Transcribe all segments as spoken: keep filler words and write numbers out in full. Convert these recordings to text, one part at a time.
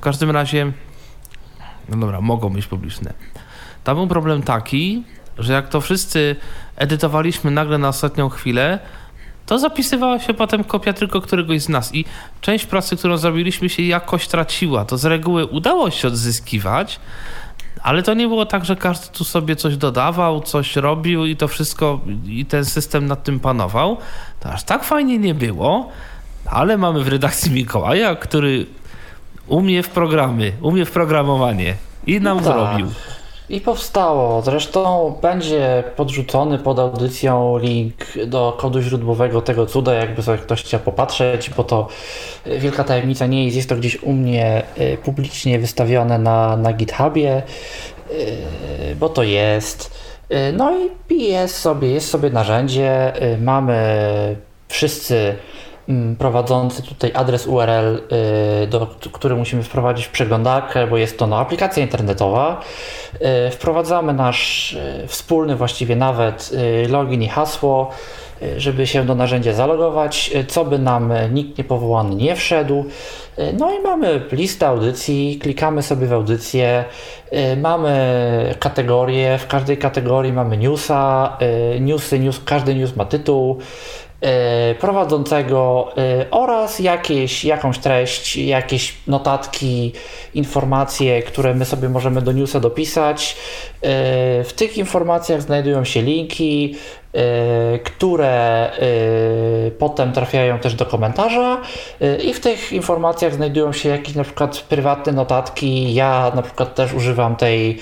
każdym razie, no dobra, mogą być publiczne. Tam był problem taki, że jak to wszyscy edytowaliśmy nagle na ostatnią chwilę, to zapisywała się potem kopia tylko któregoś z nas i część pracy, którą zrobiliśmy, się jakoś traciła. To z reguły udało się odzyskiwać, ale to nie było tak, że każdy tu sobie coś dodawał, coś robił i to wszystko, i ten system nad tym panował. To aż tak fajnie nie było, ale mamy w redakcji Mikołaja, który umie w programy, umie w programowanie i nam no tak. zrobił. I powstało. Zresztą będzie podrzucony pod audycją link do kodu źródłowego tego cuda, jakby sobie ktoś chciał popatrzeć, bo to wielka tajemnica nie jest. Jest to gdzieś u mnie publicznie wystawione na, na GitHubie, bo to jest. No i jest sobie, jest sobie narzędzie. Mamy wszyscy prowadzący tutaj adres U R L, do, który musimy wprowadzić w przeglądarkę, bo jest to no, aplikacja internetowa. Wprowadzamy nasz wspólny właściwie nawet login i hasło, żeby się do narzędzia zalogować, co by nam nikt niepowołany nie wszedł. No i mamy listę audycji, klikamy sobie w audycję, mamy kategorie, w każdej kategorii mamy newsa, newsy, news, każdy news ma tytuł, prowadzącego oraz jakieś, jakąś treść, jakieś notatki, informacje, które my sobie możemy do newsa dopisać. W tych informacjach znajdują się linki, które potem trafiają też do komentarza i w tych informacjach znajdują się jakieś na przykład prywatne notatki. Ja na przykład też używam tej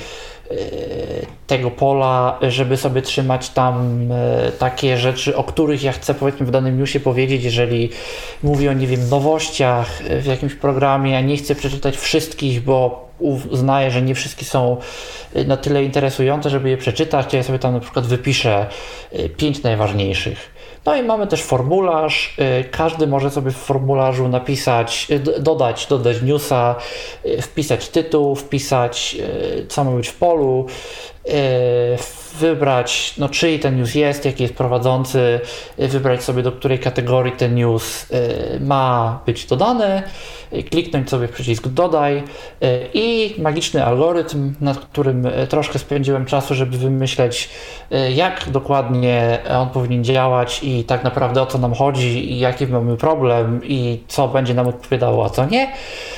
tego pola, żeby sobie trzymać tam takie rzeczy, o których ja chcę powiedzmy w danym newsie powiedzieć. Jeżeli mówię o, nie wiem, nowościach w jakimś programie, ja nie chcę przeczytać wszystkich, bo uznaję, że nie wszystkie są na tyle interesujące, żeby je przeczytać, to ja sobie tam na przykład wypiszę pięć najważniejszych. No i mamy też formularz, każdy może sobie w formularzu napisać, dodać, dodać newsa, wpisać tytuł, wpisać co ma być w polu, wybrać no, czyj ten news jest, jaki jest prowadzący, wybrać sobie do której kategorii ten news ma być dodany, kliknąć sobie w przycisk dodaj i magiczny algorytm, nad którym troszkę spędziłem czasu, żeby wymyśleć, jak dokładnie on powinien działać i tak naprawdę o co nam chodzi i jaki mamy problem i co będzie nam odpowiadało, a co nie,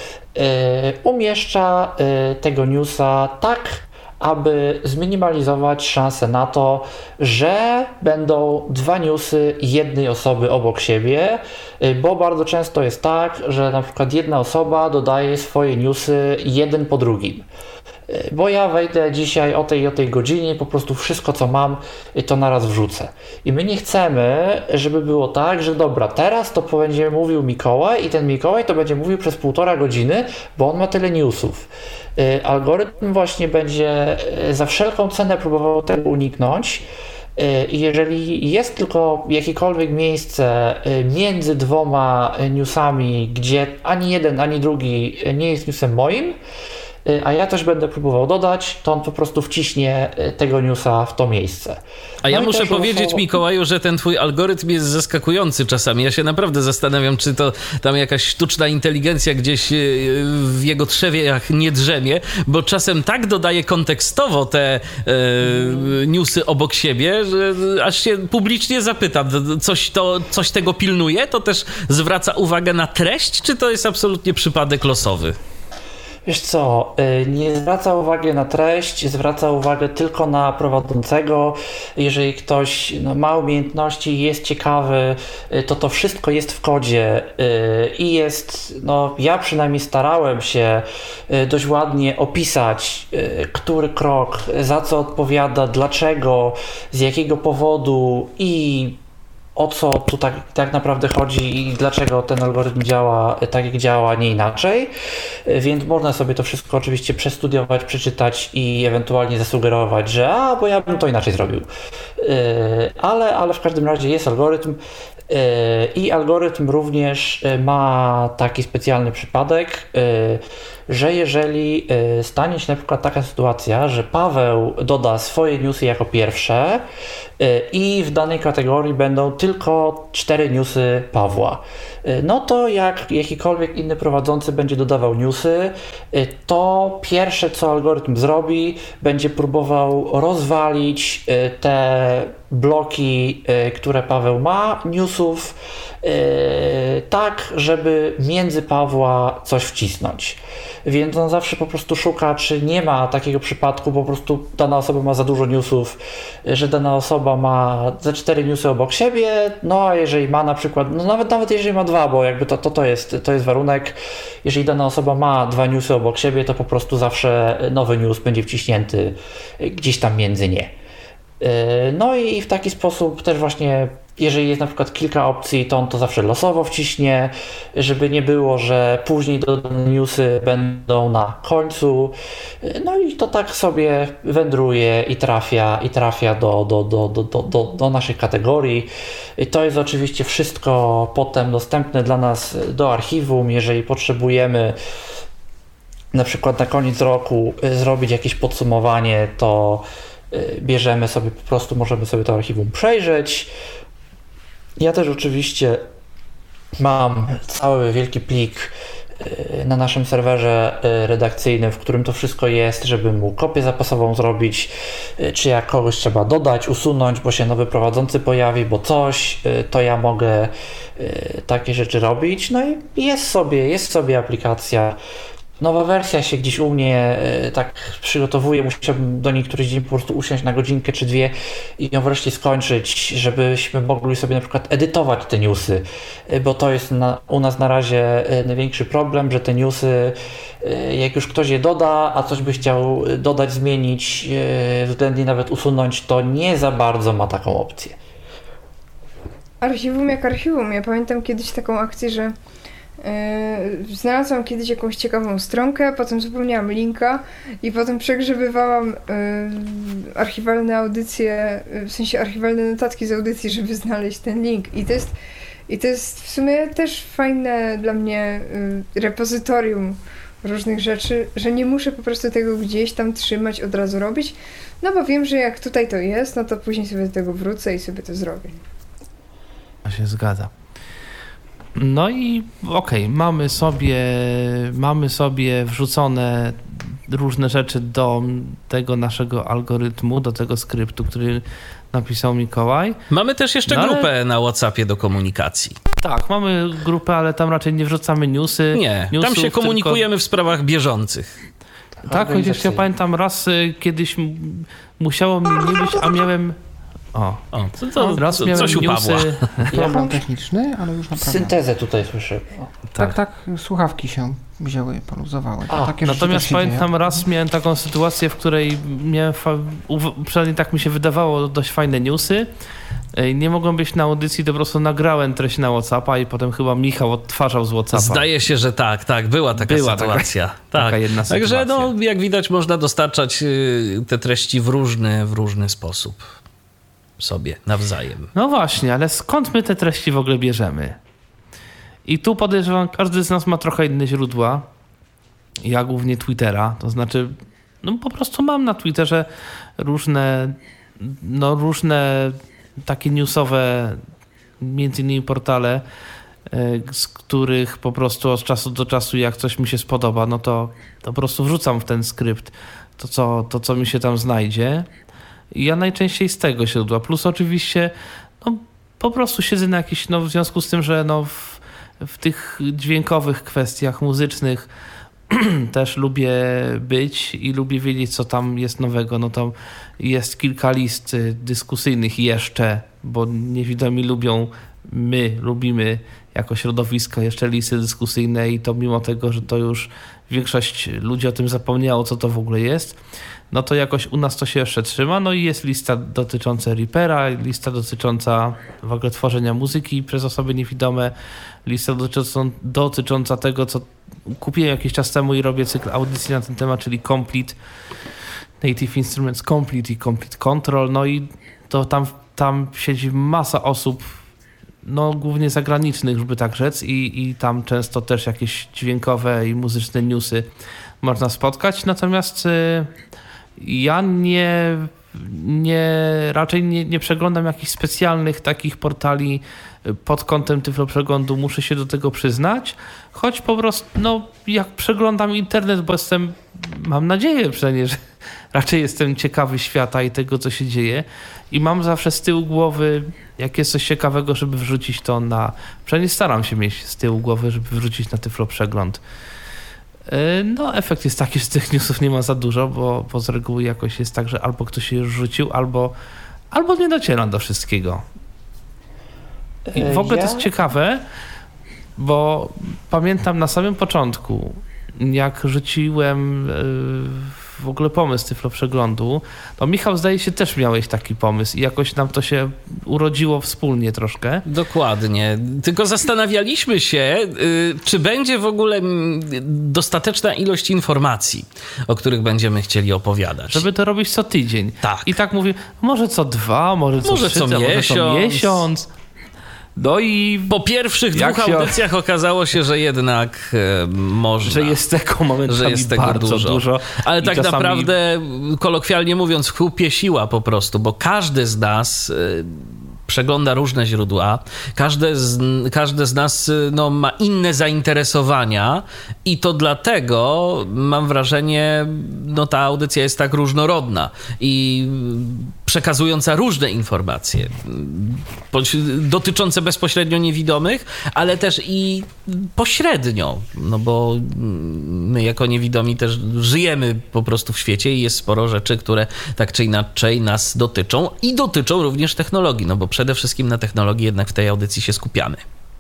umieszcza tego newsa tak, aby zminimalizować szanse na to, że będą dwa newsy jednej osoby obok siebie, bo bardzo często jest tak, że na przykład jedna osoba dodaje swoje newsy jeden po drugim. Bo ja wejdę dzisiaj o tej i o tej godzinie, po prostu wszystko co mam to naraz wrzucę. I my nie chcemy, żeby było tak, że dobra, teraz to będzie mówił Mikołaj i ten Mikołaj to będzie mówił przez półtora godziny, bo on ma tyle newsów. Algorytm właśnie będzie za wszelką cenę próbował tego uniknąć. I jeżeli jest tylko jakiekolwiek miejsce między dwoma newsami, gdzie ani jeden, ani drugi nie jest newsem moim, a ja też będę próbował dodać, to on po prostu wciśnie tego newsa w to miejsce. A ja no muszę powiedzieć, są... Mikołaju, że ten twój algorytm jest zaskakujący czasami. Ja się naprawdę zastanawiam, czy to tam jakaś sztuczna inteligencja gdzieś w jego trzewiach nie drzemie, bo czasem tak dodaje kontekstowo te e, newsy obok siebie, że aż się publicznie zapytam, coś, to, coś tego pilnuje? To też zwraca uwagę na treść, czy to jest absolutnie przypadek losowy? Wiesz co, nie zwraca uwagi na treść, zwraca uwagę tylko na prowadzącego. Jeżeli ktoś no, ma umiejętności i jest ciekawy, to to wszystko jest w kodzie i jest, no ja przynajmniej starałem się dość ładnie opisać, który krok, za co odpowiada, dlaczego, z jakiego powodu i o co tu tak, tak naprawdę chodzi i dlaczego ten algorytm działa tak, jak działa, nie inaczej. Więc można sobie to wszystko oczywiście przestudiować, przeczytać i ewentualnie zasugerować, że a, bo ja bym to inaczej zrobił. Ale, ale w każdym razie jest algorytm I algorytm również ma taki specjalny przypadek, że jeżeli stanie się na przykład taka sytuacja, że Paweł doda swoje newsy jako pierwsze i w danej kategorii będą tylko cztery newsy Pawła, no to jak jakikolwiek inny prowadzący będzie dodawał newsy, to pierwsze co algorytm zrobi, będzie próbował rozwalić te bloki, które Paweł ma, newsów, tak, żeby między Pawła coś wcisnąć. Więc on zawsze po prostu szuka, czy nie ma takiego przypadku, po prostu dana osoba ma za dużo newsów, że dana osoba ma ze cztery newsy obok siebie, no a jeżeli ma na przykład, no nawet nawet jeżeli ma dwa, bo jakby to, to, to, jest, to jest warunek, jeżeli dana osoba ma dwa newsy obok siebie, to po prostu zawsze nowy news będzie wciśnięty gdzieś tam między nie. No i w taki sposób też właśnie, jeżeli jest na przykład kilka opcji, to on to zawsze losowo wciśnie, żeby nie było, że później dodane newsy będą na końcu. No i to tak sobie wędruje i trafia, i trafia do, do, do, do, do, do, do naszych kategorii. I to jest oczywiście wszystko potem dostępne dla nas do archiwum, jeżeli potrzebujemy na przykład na koniec roku zrobić jakieś podsumowanie, to bierzemy sobie, po prostu możemy sobie to archiwum przejrzeć. Ja też oczywiście mam cały wielki plik na naszym serwerze redakcyjnym, w którym to wszystko jest, żeby mu kopię zapasową zrobić, czy jak kogoś trzeba dodać, usunąć, bo się nowy prowadzący pojawi, bo coś, to ja mogę takie rzeczy robić. No i jest sobie, jest sobie aplikacja. Nowa wersja się gdzieś u mnie tak przygotowuje, musiałbym do niej któryś dzień po prostu usiąść na godzinkę czy dwie i ją wreszcie skończyć, żebyśmy mogli sobie na przykład edytować te newsy, bo to jest na, u nas na razie największy problem, że te newsy, jak już ktoś je doda, a coś by chciał dodać, zmienić, względnie nawet usunąć, to nie za bardzo ma taką opcję. Archiwum jak archiwum. Ja pamiętam kiedyś taką akcję, że Yy, znalazłam kiedyś jakąś ciekawą stronkę, potem zapomniałam linka i potem przegrzebywałam yy, archiwalne audycje, yy, w sensie archiwalne notatki z audycji, żeby znaleźć ten link. I to jest, i to jest w sumie też fajne dla mnie yy, repozytorium różnych rzeczy, że nie muszę po prostu tego gdzieś tam trzymać, od razu robić, no bo wiem, że jak tutaj to jest, no to później sobie do tego wrócę i sobie to zrobię. To się zgadza. No i okej, okay, mamy sobie mamy sobie wrzucone różne rzeczy do tego naszego algorytmu, do tego skryptu, który napisał Mikołaj. Mamy też jeszcze no grupę ale... na WhatsAppie do komunikacji. Tak, mamy grupę, ale tam raczej nie wrzucamy newsy. Nie, newsów, tam się komunikujemy tylko... w sprawach bieżących. Tak, chociaż ja pamiętam raz kiedyś musiało mi nie być, a miałem... O, o to, to, raz to, miałem coś u Pawła. Problem techniczny, ale już naprawdę. Syntezę tutaj słyszę. Tak, tak, tak, słuchawki się wzięły, poluzowały. A, takie natomiast pamiętam dzieje. Raz miałem taką sytuację, w której miałem, fa- przynajmniej tak mi się wydawało, dość fajne newsy. Nie mogłem być na audycji, to po prostu nagrałem treść na WhatsAppa i potem chyba Michał odtwarzał z WhatsAppa. Zdaje się, że tak, tak, była taka była sytuacja. Taka, tak. taka jedna Także sytuacja. no, jak widać, można dostarczać te treści w różny, w różny sposób sobie nawzajem. No właśnie, ale skąd my te treści w ogóle bierzemy? I tu podejrzewam, każdy z nas ma trochę inne źródła. Ja głównie Twittera, to znaczy no po prostu mam na Twitterze różne no różne takie newsowe między innymi portale, z których po prostu od czasu do czasu jak coś mi się spodoba, no to, to po prostu wrzucam w ten skrypt to co, to, co mi się tam znajdzie. I ja najczęściej z tego źródła. Plus oczywiście no, po prostu siedzę na jakiś, no w związku z tym, że no w, w tych dźwiękowych kwestiach muzycznych też lubię być i lubię wiedzieć, co tam jest nowego. No tam jest kilka list dyskusyjnych jeszcze, bo niewidomi lubią, my lubimy jako środowisko jeszcze listy dyskusyjne i to mimo tego, że to już większość ludzi o tym zapomniało, co to w ogóle jest, no to jakoś u nas to się jeszcze trzyma. No i jest lista dotycząca Reapera, lista dotycząca w ogóle tworzenia muzyki przez osoby niewidome, lista dotycząca, dotycząca tego, co kupiłem jakiś czas temu i robię cykl audycji na ten temat, czyli Complete, Native Instruments Complete i Complete Control. No i to tam, tam siedzi masa osób no głównie zagranicznych, żeby tak rzec, i, i tam często też jakieś dźwiękowe i muzyczne newsy można spotkać, natomiast ja nie, nie raczej nie, nie przeglądam jakichś specjalnych takich portali pod kątem Tyfloprzeglądu, muszę się do tego przyznać, choć po prostu, no jak przeglądam internet, bo jestem, mam nadzieję przynajmniej, że raczej jestem ciekawy świata i tego, co się dzieje, i mam zawsze z tyłu głowy, jak jest coś ciekawego, żeby wrzucić to na, przynajmniej staram się mieć z tyłu głowy, żeby wrzucić na Tyfloprzegląd. No efekt jest taki, że tych newsów nie ma za dużo, bo, bo z reguły jakoś jest tak, że albo ktoś się już rzucił, albo, albo nie dociera do wszystkiego. I w ogóle ja? to jest ciekawe, bo pamiętam na samym początku, jak rzuciłem w ogóle pomysł Tyfloprzeglądu, to Michał, zdaje się, też miałeś taki pomysł i jakoś nam to się urodziło wspólnie troszkę. Dokładnie. Tylko zastanawialiśmy się, czy będzie w ogóle dostateczna ilość informacji, o których będziemy chcieli opowiadać. Żeby to robić co tydzień. Tak. I tak mówię, może co dwa, może co może trzy, co może co miesiąc. No i po pierwszych dwóch się... audycjach okazało się, że jednak e, można. Że jest tego momentami że jest tego bardzo dużo. dużo. Ale tak czasami... naprawdę, kolokwialnie mówiąc, chłupie siła po prostu, bo każdy z nas e, przegląda różne źródła, każde z, każde z nas no, ma inne zainteresowania i to dlatego mam wrażenie, no ta audycja jest tak różnorodna i przekazująca różne informacje dotyczące bezpośrednio niewidomych, ale też i pośrednio, no bo my jako niewidomi też żyjemy po prostu w świecie i jest sporo rzeczy, które tak czy inaczej nas dotyczą i dotyczą również technologii, no bo przede wszystkim na technologii jednak w tej audycji się skupiamy.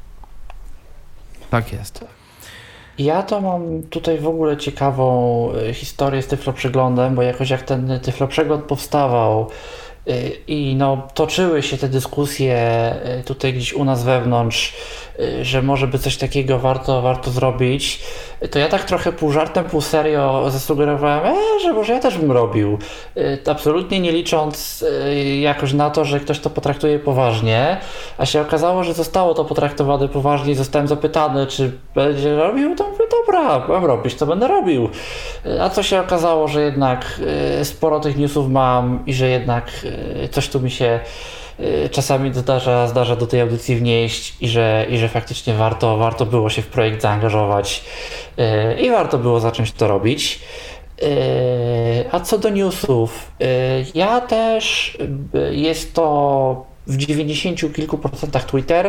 Tak jest. Ja to mam tutaj w ogóle ciekawą historię z Tyfloprzeglądem, bo jakoś jak ten Tyfloprzegląd powstawał i no, toczyły się te dyskusje tutaj gdzieś u nas wewnątrz, że może by coś takiego warto, warto zrobić, to ja tak trochę pół żartem, pół serio zasugerowałem, e, że może ja też bym robił. Absolutnie nie licząc jakoś na to, że ktoś to potraktuje poważnie, a się okazało, że zostało to potraktowane poważnie i zostałem zapytany, czy będzie robił, to mówię, dobra, mam robić, to będę robił. A co się okazało, że jednak sporo tych newsów mam i że jednak coś tu mi się czasami zdarza, zdarza do tej audycji wnieść i że, i że faktycznie warto, warto było się w projekt zaangażować i warto było zacząć to robić. A co do newsów, ja też jest to w dziewięćdziesięciu kilku procentach Twitter,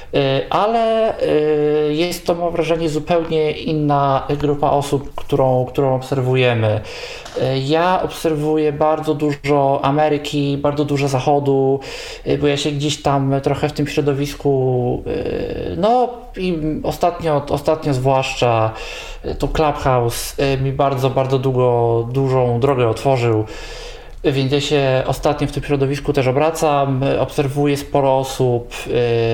ale jest to, mam wrażenie, zupełnie inna grupa osób, którą, którą obserwujemy. Ja obserwuję bardzo dużo Ameryki, bardzo dużo Zachodu, bo ja się gdzieś tam trochę w tym środowisku, no i ostatnio, ostatnio zwłaszcza to Clubhouse mi bardzo, bardzo długo, dużą drogę otworzył. Więc ja się ostatnio w tym środowisku też obracam, obserwuję sporo osób yy,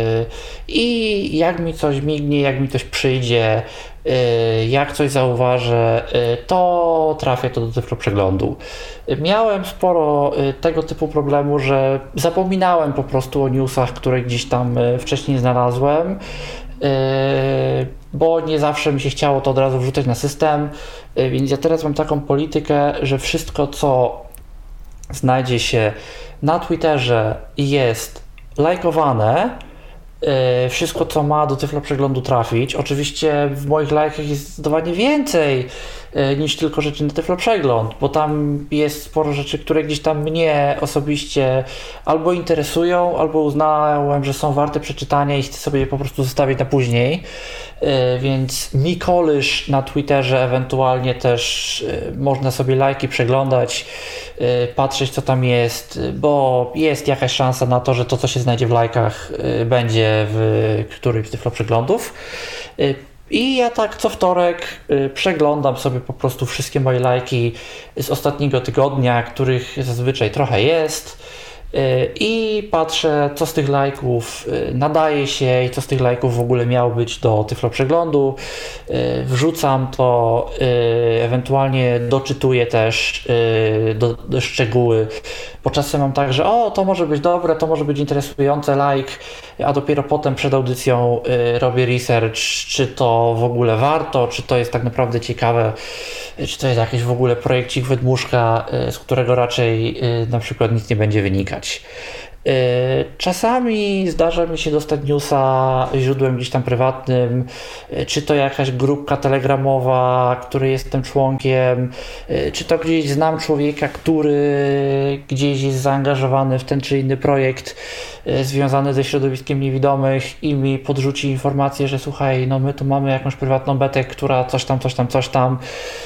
i jak mi coś mignie, jak mi coś przyjdzie, yy, jak coś zauważę, yy, to trafię to do Tyfloprzeglądu. Miałem sporo yy, tego typu problemu, że zapominałem po prostu o newsach, które gdzieś tam yy, wcześniej znalazłem. Yy, bo nie zawsze mi się chciało to od razu wrzucać na system, yy, więc ja teraz mam taką politykę, że wszystko, co znajdzie się na Twitterze i jest lajkowane, wszystko co ma do Tyfloprzeglądu trafić. Oczywiście w moich lajkach jest zdecydowanie więcej niż tylko rzeczy na Tyfloprzegląd, bo tam jest sporo rzeczy, które gdzieś tam mnie osobiście albo interesują, albo uznałem, że są warte przeczytania i chcę sobie je po prostu zostawić na później. Więc mi kolysz na Twitterze, ewentualnie też można sobie lajki przeglądać, patrzeć co tam jest, bo jest jakaś szansa na to, że to co się znajdzie w lajkach będzie w którymś z Tyfloprzeglądów. I ja tak co wtorek przeglądam sobie po prostu wszystkie moje lajki z ostatniego tygodnia, których zazwyczaj trochę jest. i patrzę, co z tych lajków nadaje się i co z tych lajków w ogóle miało być do Tyflo Przeglądu. Wrzucam to, ewentualnie doczytuję też do, do szczegóły, bo czasem mam tak, że o, to może być dobre, to może być interesujące, like, a dopiero potem przed audycją robię research, czy to w ogóle warto, czy to jest tak naprawdę ciekawe, czy to jest jakiś w ogóle projekcik wydmuszka, z którego raczej na przykład nic nie będzie wynikać. Czasami zdarza mi się dostać newsa źródłem gdzieś tam prywatnym, czy to jakaś grupka telegramowa, której jestem członkiem, czy to gdzieś znam człowieka, który gdzieś jest zaangażowany w ten czy inny projekt związany ze środowiskiem niewidomych i mi podrzuci informację, że słuchaj, no my tu mamy jakąś prywatną betę, która coś tam, coś tam, coś tam,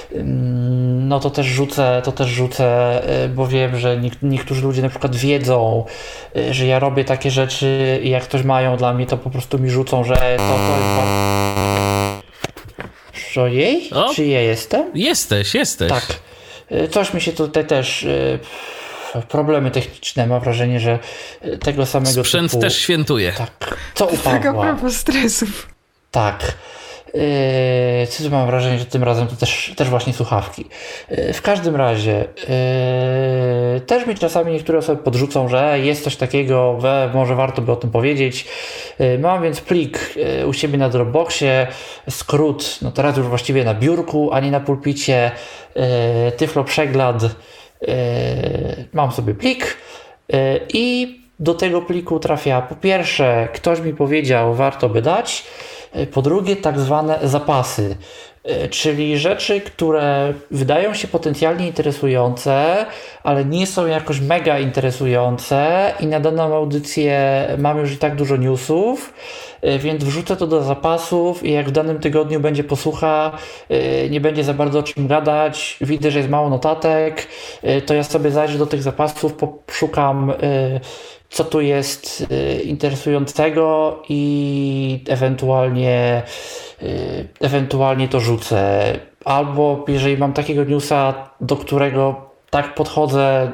no to też rzucę, to też rzucę, bo wiem, że niektórzy ludzie na przykład wiedzą, że ja robię takie rzeczy i jak ktoś mają dla mnie, to po prostu mi rzucą, że to, to jest bardzo... Co jej? O, czy ja jestem? Jesteś, jesteś. Tak. Coś mi się tutaj też... Problemy techniczne, mam wrażenie, że tego samego Sprzęt typu... też świętuje. Tak. Co u Tak a Pawła? propos stresów. Tak. Yy, co mam wrażenie, że tym razem to też, też właśnie słuchawki. Yy, w każdym razie yy, też mi czasami niektóre osoby podrzucą, że jest coś takiego, we, może warto by o tym powiedzieć. Yy, mam więc plik yy, u siebie na Dropboxie, skrót, no teraz już właściwie na biurku, a nie na pulpicie, yy, Tyflo Przegląd. Yy, mam sobie plik yy, i do tego pliku trafia po pierwsze, ktoś mi powiedział, warto by dać, po drugie tak zwane zapasy, czyli rzeczy, które wydają się potencjalnie interesujące, ale nie są jakoś mega interesujące i na daną audycję mam już i tak dużo newsów, więc wrzucę to do zapasów i jak w danym tygodniu będzie posłucha, nie będzie za bardzo o czym gadać, widzę, że jest mało notatek, to ja sobie zajrzę do tych zapasów, poszukam, co tu jest interesującego i ewentualnie, ewentualnie to rzucę. Albo jeżeli mam takiego newsa, do którego tak podchodzę,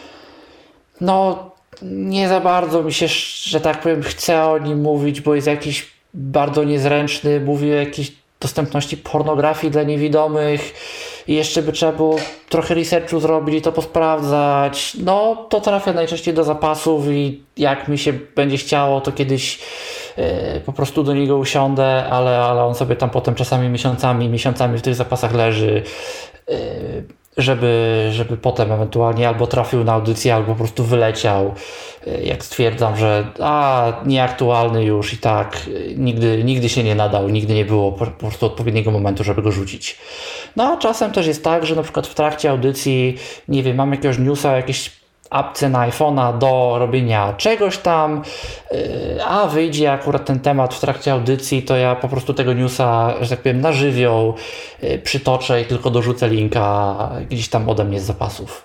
no nie za bardzo mi się, że tak powiem, chce o nim mówić, bo jest jakiś bardzo niezręczny, mówi o jakiejś dostępności pornografii dla niewidomych i jeszcze by trzeba było trochę researchu zrobić i to posprawdzać, no to trafia najczęściej do zapasów i jak mi się będzie chciało, to kiedyś yy, po prostu do niego usiądę, ale, ale on sobie tam potem czasami miesiącami, miesiącami w tych zapasach leży, yy, żeby, żeby potem ewentualnie albo trafił na audycję, albo po prostu wyleciał, jak stwierdzam, że a, nieaktualny już i tak, nigdy, nigdy się nie nadał, nigdy nie było po, po prostu odpowiedniego momentu, żeby go rzucić. No a czasem też jest tak, że na przykład w trakcie audycji, nie wiem, mam jakiegoś newsa, jakieś apce na iPhone'a do robienia czegoś tam, a wyjdzie akurat ten temat w trakcie audycji, to ja po prostu tego newsa, że tak powiem, na żywioł przytoczę i tylko dorzucę linka gdzieś tam ode mnie z zapasów.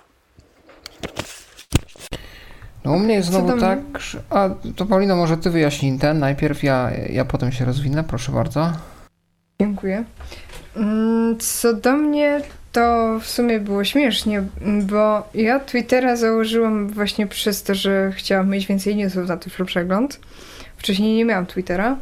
No u mnie jest znowu tam... tak, że... A to Paulino, może ty wyjaśnij ten, najpierw ja, ja potem się rozwinę, proszę bardzo. Dziękuję. Co do mnie, to w sumie było śmiesznie, bo ja Twittera założyłam właśnie przez to, że chciałam mieć więcej newsów na Tyflo Przegląd. Wcześniej nie miałam Twittera.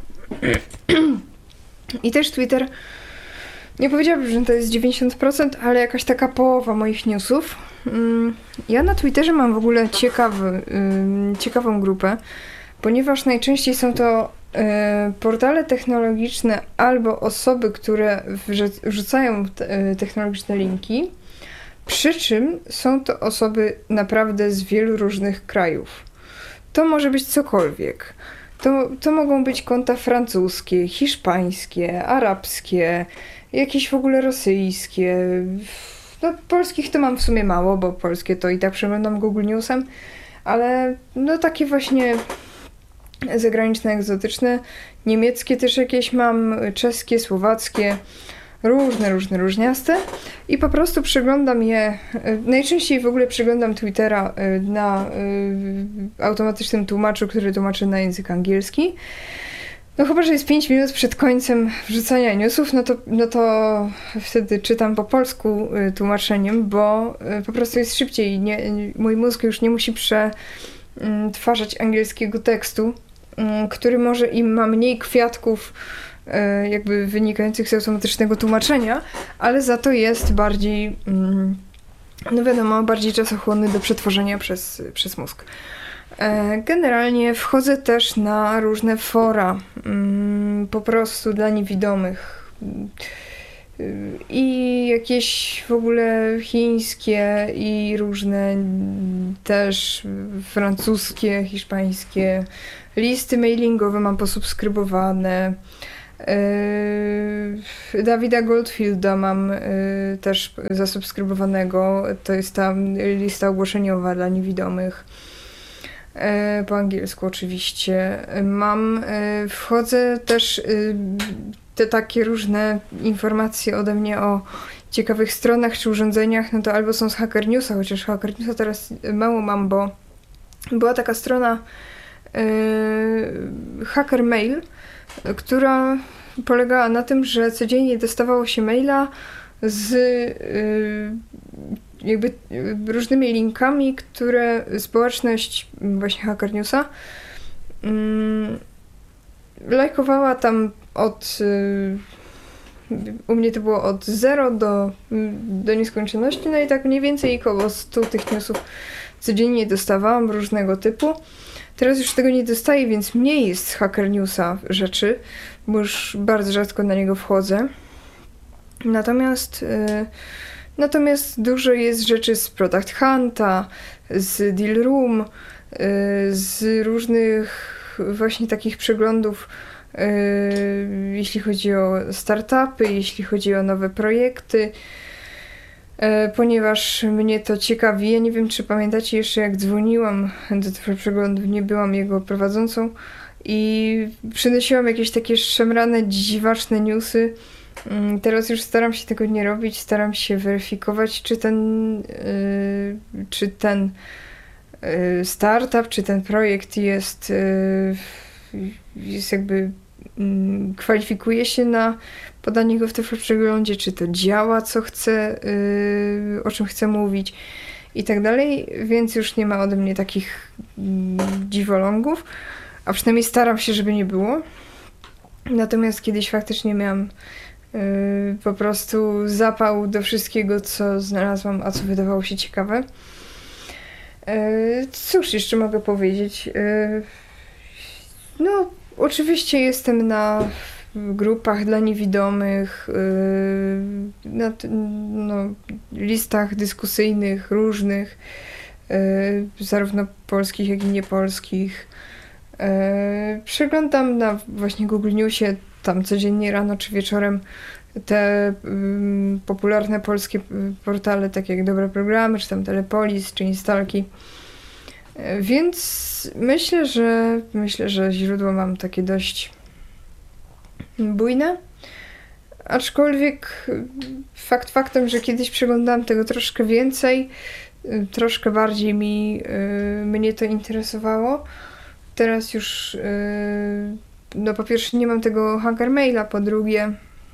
I też Twitter, nie powiedziałabym, że to jest dziewięćdziesiąt procent, ale jakaś taka połowa moich newsów. Ja na Twitterze mam w ogóle ciekawy, ciekawą grupę, ponieważ najczęściej są to portale technologiczne albo osoby, które wrzucają technologiczne linki, przy czym są to osoby naprawdę z wielu różnych krajów. To może być cokolwiek. To, to mogą być konta francuskie, hiszpańskie, arabskie, jakieś w ogóle rosyjskie. No, polskich to mam w sumie mało, bo polskie to i tak przeglądam Google Newsem, ale no takie właśnie zagraniczne, egzotyczne, niemieckie też jakieś mam, czeskie, słowackie, różne, różne, różniaste i po prostu przeglądam je, najczęściej w ogóle przeglądam Twittera na automatycznym tłumaczu, który tłumaczy na język angielski. No chyba, że jest pięć minut przed końcem wrzucania newsów, no to, no to wtedy czytam po polsku tłumaczeniem, bo po prostu jest szybciej. Nie, mój mózg już nie musi prze, odtwarzać angielskiego tekstu, który może im ma mniej kwiatków jakby wynikających z automatycznego tłumaczenia, ale za to jest bardziej, no wiadomo, bardziej czasochłonny do przetworzenia przez, przez mózg. Generalnie wchodzę też na różne fora, po prostu dla niewidomych. I jakieś w ogóle chińskie i różne też francuskie, hiszpańskie listy mailingowe mam posubskrybowane. Dawida Goldfielda mam też zasubskrybowanego. To jest ta lista ogłoszeniowa dla niewidomych. Po angielsku oczywiście. Mam, wchodzę też te takie różne informacje ode mnie o ciekawych stronach czy urządzeniach, no to albo są z Hacker Newsa, chociaż Hacker Newsa teraz mało mam, bo była taka strona yy, Hacker Mail, która polegała na tym, że codziennie dostawało się maila z yy, jakby różnymi linkami, które społeczność właśnie Hacker Newsa yy, lajkowała tam od, u mnie to było od zera do, do nieskończoności, no i tak mniej więcej około stu tych newsów codziennie dostawałam różnego typu. Teraz już tego nie dostaję, więc mniej jest z Hacker Newsa rzeczy, bo już bardzo rzadko na niego wchodzę. Natomiast, natomiast dużo jest rzeczy z Product Hunta, z Deal Room, z różnych właśnie takich przeglądów, Yy, jeśli chodzi o startupy, jeśli chodzi o nowe projekty, yy, ponieważ mnie to ciekawi. Ja nie wiem, czy pamiętacie jeszcze, jak dzwoniłam do tego przeglądu, nie byłam jego prowadzącą i przynosiłam jakieś takie szemrane, dziwaczne newsy. Yy, teraz już staram się tego nie robić, staram się weryfikować, czy ten, yy, czy ten yy, startup, czy ten projekt jest, yy, jest jakby kwalifikuje się na podanie go w tym przeglądzie, czy to działa, co chcę, yy, o czym chcę mówić i tak dalej, więc już nie ma ode mnie takich yy, dziwolągów, a przynajmniej staram się, żeby nie było. Natomiast kiedyś faktycznie miałam yy, po prostu zapał do wszystkiego, co znalazłam, a co wydawało się ciekawe. Yy, cóż jeszcze mogę powiedzieć? Yy, no Oczywiście jestem na grupach dla niewidomych, na no, listach dyskusyjnych różnych, zarówno polskich, jak i niepolskich. Przeglądam na właśnie Google Newsie tam codziennie rano czy wieczorem te popularne polskie portale, takie jak Dobre Programy, czy tam Telepolis, czy Instalki. Więc myślę, że myślę, że źródło mam takie dość bujne. Aczkolwiek fakt faktem, że kiedyś przeglądałam tego troszkę więcej, troszkę bardziej mi y, mnie to interesowało. Teraz już y, no po pierwsze nie mam tego Hacker Maila, po drugie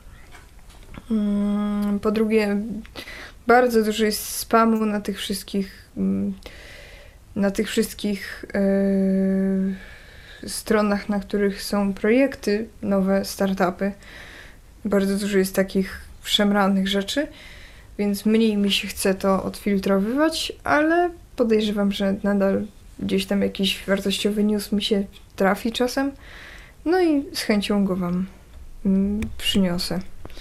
y, po drugie bardzo dużo jest spamu na tych wszystkich y, na tych wszystkich yy, stronach, na których są projekty, nowe startupy. Bardzo dużo jest takich szemranych rzeczy, więc mniej mi się chce to odfiltrowywać, ale podejrzewam, że nadal gdzieś tam jakiś wartościowy news mi się trafi czasem. No i z chęcią go wam mm, przyniosę.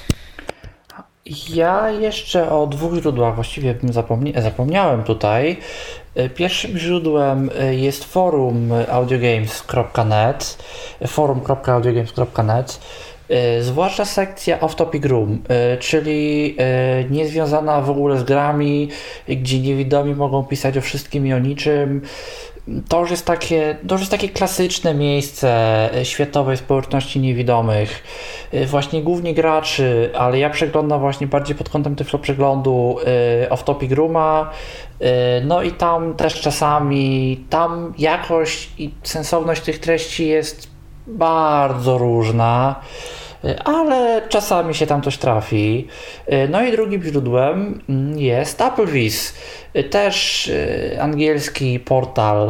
Ja jeszcze o dwóch źródłach właściwie zapomni- zapomniałem tutaj. Pierwszym źródłem jest forum audiogames kropka net, forum kropka audiogames kropka net, zwłaszcza sekcja Off Topic Room, czyli niezwiązana w ogóle z grami, gdzie niewidomi mogą pisać o wszystkim i o niczym. To już jest takie, to już jest takie klasyczne miejsce światowej społeczności niewidomych, właśnie głównie graczy, ale ja przeglądam właśnie bardziej pod kątem tego przeglądu Off Topic Rooma, no i tam też czasami, tam jakość i sensowność tych treści jest bardzo różna, ale czasami się tam coś trafi. No i drugim źródłem jest Applevis, też angielski portal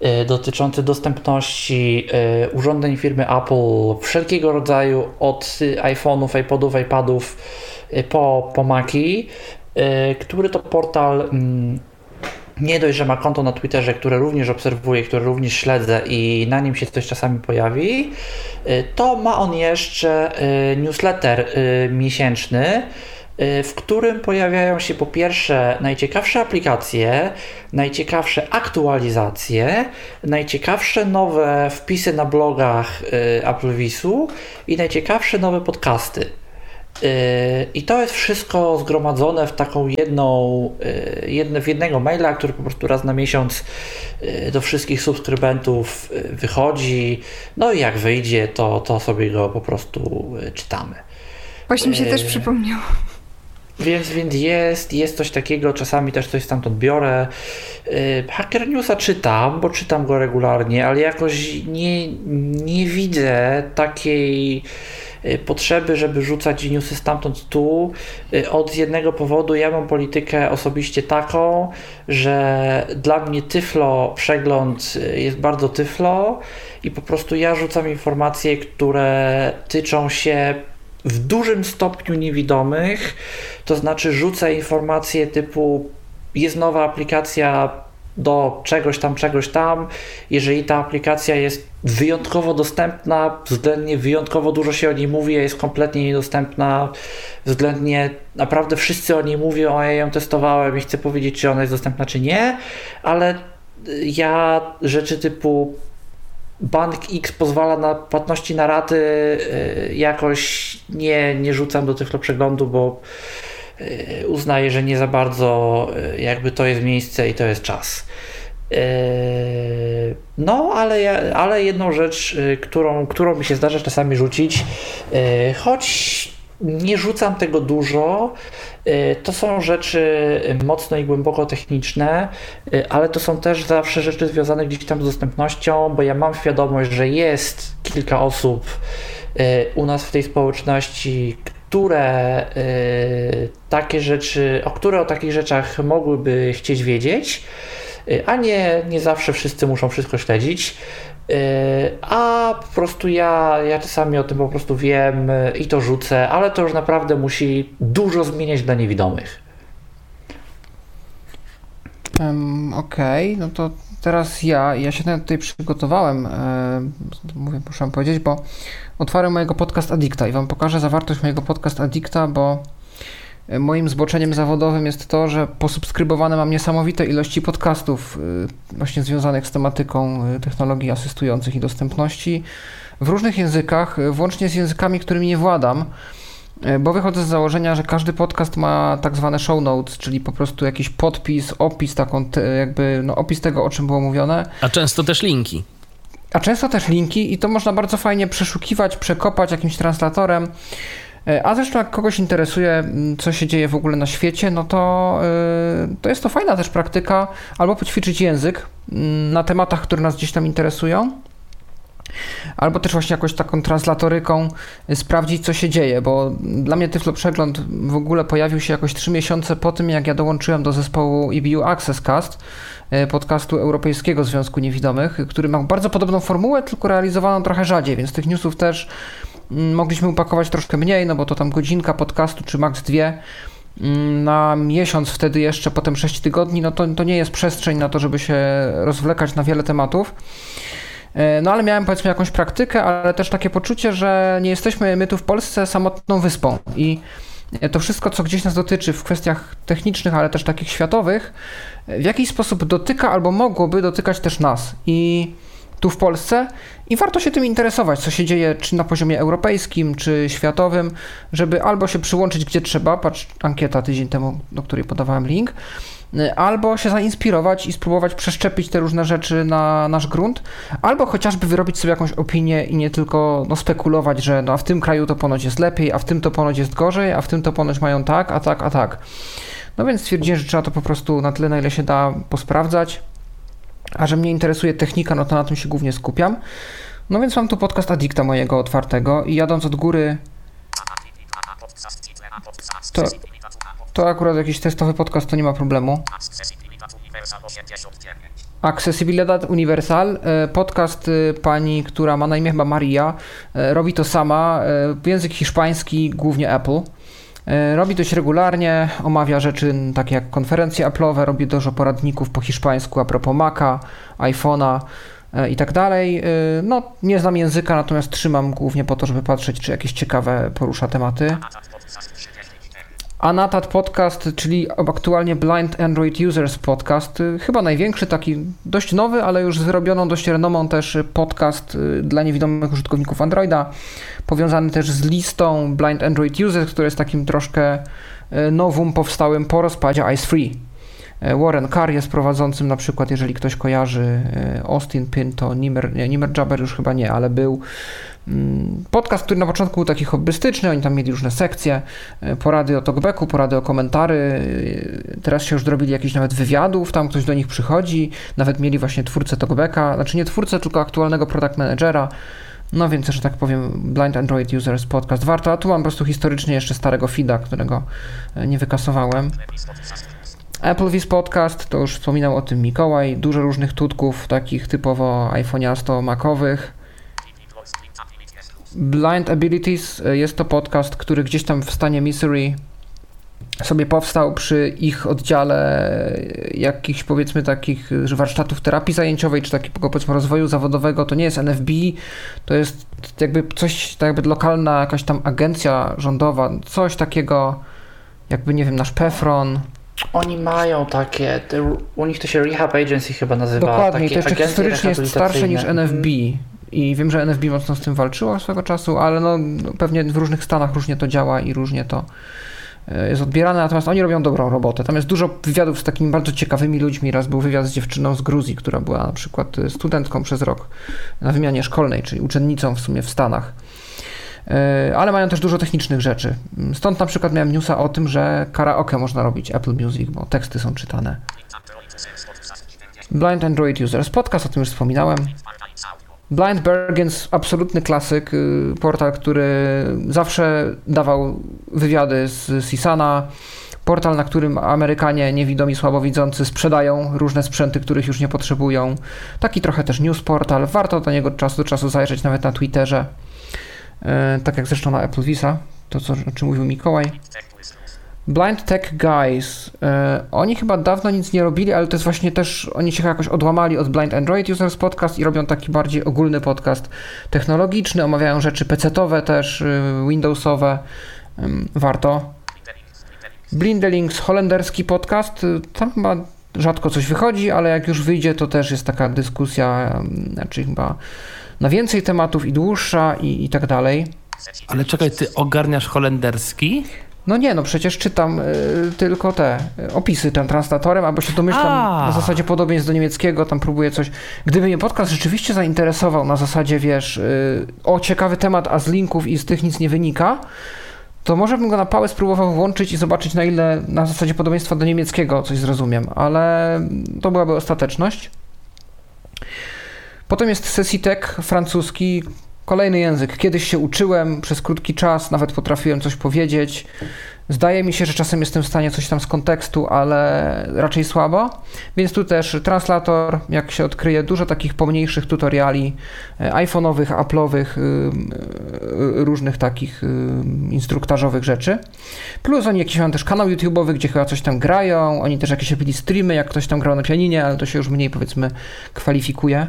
dotyczący dostępności urządzeń firmy Apple, wszelkiego rodzaju, od iPhone'ów, iPodów, iPadów po, po Maci, który to portal nie dość, że ma konto na Twitterze, które również obserwuję, które również śledzę i na nim się coś czasami pojawi, to ma on jeszcze newsletter miesięczny, w którym pojawiają się po pierwsze najciekawsze aplikacje, najciekawsze aktualizacje, najciekawsze nowe wpisy na blogach AppleWisu i najciekawsze nowe podcasty. I to jest wszystko zgromadzone w taką jedną, jedne, w jednego maila, który po prostu raz na miesiąc do wszystkich subskrybentów wychodzi. No i jak wyjdzie, to, to sobie go po prostu czytamy. Właśnie mi się też przypomniało. Więc, więc jest, jest coś takiego, czasami też coś stamtąd biorę. Hacker Newsa czytam, bo czytam go regularnie, ale jakoś nie, nie widzę takiej potrzeby, żeby rzucać newsy stamtąd tu. Od jednego powodu ja mam politykę osobiście taką, że dla mnie tyflo, przegląd jest bardzo tyflo i po prostu ja rzucam informacje, które tyczą się w dużym stopniu niewidomych, to znaczy rzucę informacje typu jest nowa aplikacja do czegoś tam, czegoś tam, jeżeli ta aplikacja jest wyjątkowo dostępna, względnie wyjątkowo dużo się o niej mówi, a jest kompletnie niedostępna, względnie naprawdę wszyscy o niej mówią, a ja ją testowałem i chcę powiedzieć, czy ona jest dostępna, czy nie, ale ja rzeczy typu Bank X pozwala na płatności na raty, jakoś nie, nie rzucam do tyflo przeglądu, bo uznaję, że nie za bardzo jakby to jest miejsce i to jest czas. No, ale, ja, ale jedną rzecz, którą, którą mi się zdarza czasami rzucić, choć nie rzucam tego dużo, to są rzeczy mocno i głęboko techniczne, ale to są też zawsze rzeczy związane gdzieś tam z dostępnością, bo ja mam świadomość, że jest kilka osób u nas w tej społeczności, które takie rzeczy, o które o takich rzeczach mogłyby chcieć wiedzieć, a nie, nie zawsze wszyscy muszą wszystko śledzić. A po prostu ja, ja czasami o tym po prostu wiem i to rzucę, ale to już naprawdę musi dużo zmieniać dla niewidomych. Um, Okej, okay. No to teraz ja, ja się tutaj przygotowałem, e, mówię, muszę powiedzieć, bo otwarłem mojego podcast Addicta i wam pokażę zawartość mojego podcast Addicta, bo moim zboczeniem zawodowym jest to, że posubskrybowane mam niesamowite ilości podcastów właśnie związanych z tematyką technologii asystujących i dostępności w różnych językach, włącznie z językami, którymi nie władam, bo wychodzę z założenia, że każdy podcast ma tak zwane show notes, czyli po prostu jakiś podpis, opis, taką jakby no, opis tego, o czym było mówione. A często też linki. A często też linki i to można bardzo fajnie przeszukiwać, przekopać jakimś translatorem. A zresztą jak kogoś interesuje, co się dzieje w ogóle na świecie, no to, yy, to jest to fajna też praktyka, albo poćwiczyć język yy, na tematach, które nas gdzieś tam interesują, albo też właśnie jakąś taką translatoryką yy, sprawdzić, co się dzieje, bo dla mnie Tyflo Przegląd w ogóle pojawił się jakoś trzy miesiące po tym, jak ja dołączyłem do zespołu E B U Access Cast, yy, podcastu Europejskiego Związku Niewidomych, który ma bardzo podobną formułę, tylko realizowaną trochę rzadziej, więc tych newsów też mogliśmy upakować troszkę mniej, no bo to tam godzinka podcastu, czy maks dwie na miesiąc wtedy jeszcze, potem sześć tygodni, no to, to nie jest przestrzeń na to, żeby się rozwlekać na wiele tematów. No ale miałem powiedzmy jakąś praktykę, ale też takie poczucie, że nie jesteśmy my tu w Polsce samotną wyspą i to wszystko, co gdzieś nas dotyczy w kwestiach technicznych, ale też takich światowych, w jakiś sposób dotyka albo mogłoby dotykać też nas i tu w Polsce i warto się tym interesować, co się dzieje czy na poziomie europejskim, czy światowym, żeby albo się przyłączyć gdzie trzeba, patrz ankieta tydzień temu, do której podawałem link, albo się zainspirować i spróbować przeszczepić te różne rzeczy na nasz grunt, albo chociażby wyrobić sobie jakąś opinię i nie tylko no, spekulować, że no, a w tym kraju to ponoć jest lepiej, a w tym to ponoć jest gorzej, a w tym to ponoć mają tak, a tak, a tak. No więc stwierdziłem, że trzeba to po prostu na tyle, na ile się da posprawdzać. A że mnie interesuje technika, no to na tym się głównie skupiam. No więc mam tu podcast Addicta mojego otwartego i jadąc od góry, to, to akurat jakiś testowy podcast, to nie ma problemu. Accesibilidad Universal, podcast pani, która ma na imię chyba Maria, robi to sama, w język hiszpański, głównie Apple. Robi dość regularnie, omawia rzeczy takie jak konferencje Apple'owe, robi dużo poradników po hiszpańsku a propos Maca, iPhone'a i tak dalej. No, nie znam języka, natomiast trzymam głównie po to, żeby patrzeć, czy jakieś ciekawe porusza tematy. Anatat Podcast, czyli aktualnie Blind Android Users Podcast, chyba największy, taki dość nowy, ale już z wyrobioną dość renomą też podcast dla niewidomych użytkowników Androida, powiązany też z listą Blind Android Users, który jest takim troszkę nowum powstałym po rozpadzie IceFree. Warren Carr jest prowadzącym, na przykład, jeżeli ktoś kojarzy Austin Pinto, Nimmer, nie, Nimmer Jabber już chyba nie, ale był podcast, który na początku był taki hobbystyczny, oni tam mieli różne sekcje, porady o talkbacku, porady o komentary, teraz się już zrobili jakichś nawet wywiadów, tam ktoś do nich przychodzi, nawet mieli właśnie twórcę talkbacka, znaczy nie twórcę, tylko aktualnego product managera, no więc, że tak powiem, Blind Android Users Podcast warto, a tu mam po prostu historycznie jeszcze starego feeda, którego nie wykasowałem. Applevis Podcast, to już wspominał o tym Mikołaj, dużo różnych tutków, takich typowo iPhone'iasto-macowych. Blind Abilities jest to podcast, który gdzieś tam w stanie Missouri sobie powstał przy ich oddziale jakichś, powiedzmy, takich warsztatów terapii zajęciowej, czy takiego, powiedzmy, rozwoju zawodowego. To nie jest N F B, to jest jakby coś, tak jakby lokalna jakaś tam agencja rządowa, coś takiego jakby, nie wiem, nasz Pefron. Oni mają takie, te, u nich to się Rehab Agency chyba nazywa. Dokładnie, takie to jeszcze historycznie jest starsze niż N F B. Mm. I wiem, że N F B mocno z tym walczyło swego czasu, ale no pewnie w różnych stanach różnie to działa i różnie to jest odbierane, natomiast oni robią dobrą robotę. Tam jest dużo wywiadów z takimi bardzo ciekawymi ludźmi. Raz był wywiad z dziewczyną z Gruzji, która była na przykład studentką przez rok na wymianie szkolnej, czyli uczennicą w sumie w Stanach. Ale mają też dużo technicznych rzeczy. Stąd na przykład miałem newsa o tym, że karaoke można robić Apple Music, bo teksty są czytane. Blind Android Users Podcast, o tym już wspominałem. Blind Bargains, absolutny klasyk, portal, który zawsze dawał wywiady z Sisana, portal, na którym Amerykanie niewidomi, słabowidzący sprzedają różne sprzęty, których już nie potrzebują. Taki trochę też news portal, warto do niego od czasu do czasu zajrzeć, nawet na Twitterze, tak jak zresztą na Apple'visa, to co, o czym mówił Mikołaj. Blind Tech Guys, e, oni chyba dawno nic nie robili, ale to jest właśnie też, oni się jakoś odłamali od Blind Android Users Podcast i robią taki bardziej ogólny podcast technologiczny, omawiają rzeczy pecetowe też, y, Windowsowe, y, warto. Blindelings, holenderski podcast, y, tam chyba rzadko coś wychodzi, ale jak już wyjdzie, to też jest taka dyskusja, y, znaczy chyba na więcej tematów i dłuższa i, i tak dalej. Ale czekaj, ty ogarniasz holenderski? No nie, no przecież czytam y, tylko te y, opisy tym translatorem, albo się domyślam A. na zasadzie podobieństw do niemieckiego, tam próbuję coś. Gdyby mnie podcast rzeczywiście zainteresował na zasadzie, wiesz, y, o ciekawy temat, a z linków i z tych nic nie wynika, to może bym go na pałę spróbował włączyć i zobaczyć, na ile na zasadzie podobieństwa do niemieckiego coś zrozumiem, ale to byłaby ostateczność. Potem jest Sesitech, francuski, kolejny język. Kiedyś się uczyłem przez krótki czas, nawet potrafiłem coś powiedzieć. Zdaje mi się, że czasem jestem w stanie coś tam z kontekstu, ale raczej słabo. Więc tu też translator, jak się odkryje, dużo takich pomniejszych tutoriali iPhone'owych, Apple'owych, różnych takich instruktażowych rzeczy. Plus oni jakiś mają też kanał YouTube'owy, gdzie chyba coś tam grają. Oni też jakieś robili streamy, jak ktoś tam grał na pianinie, ale to się już mniej, powiedzmy, kwalifikuje.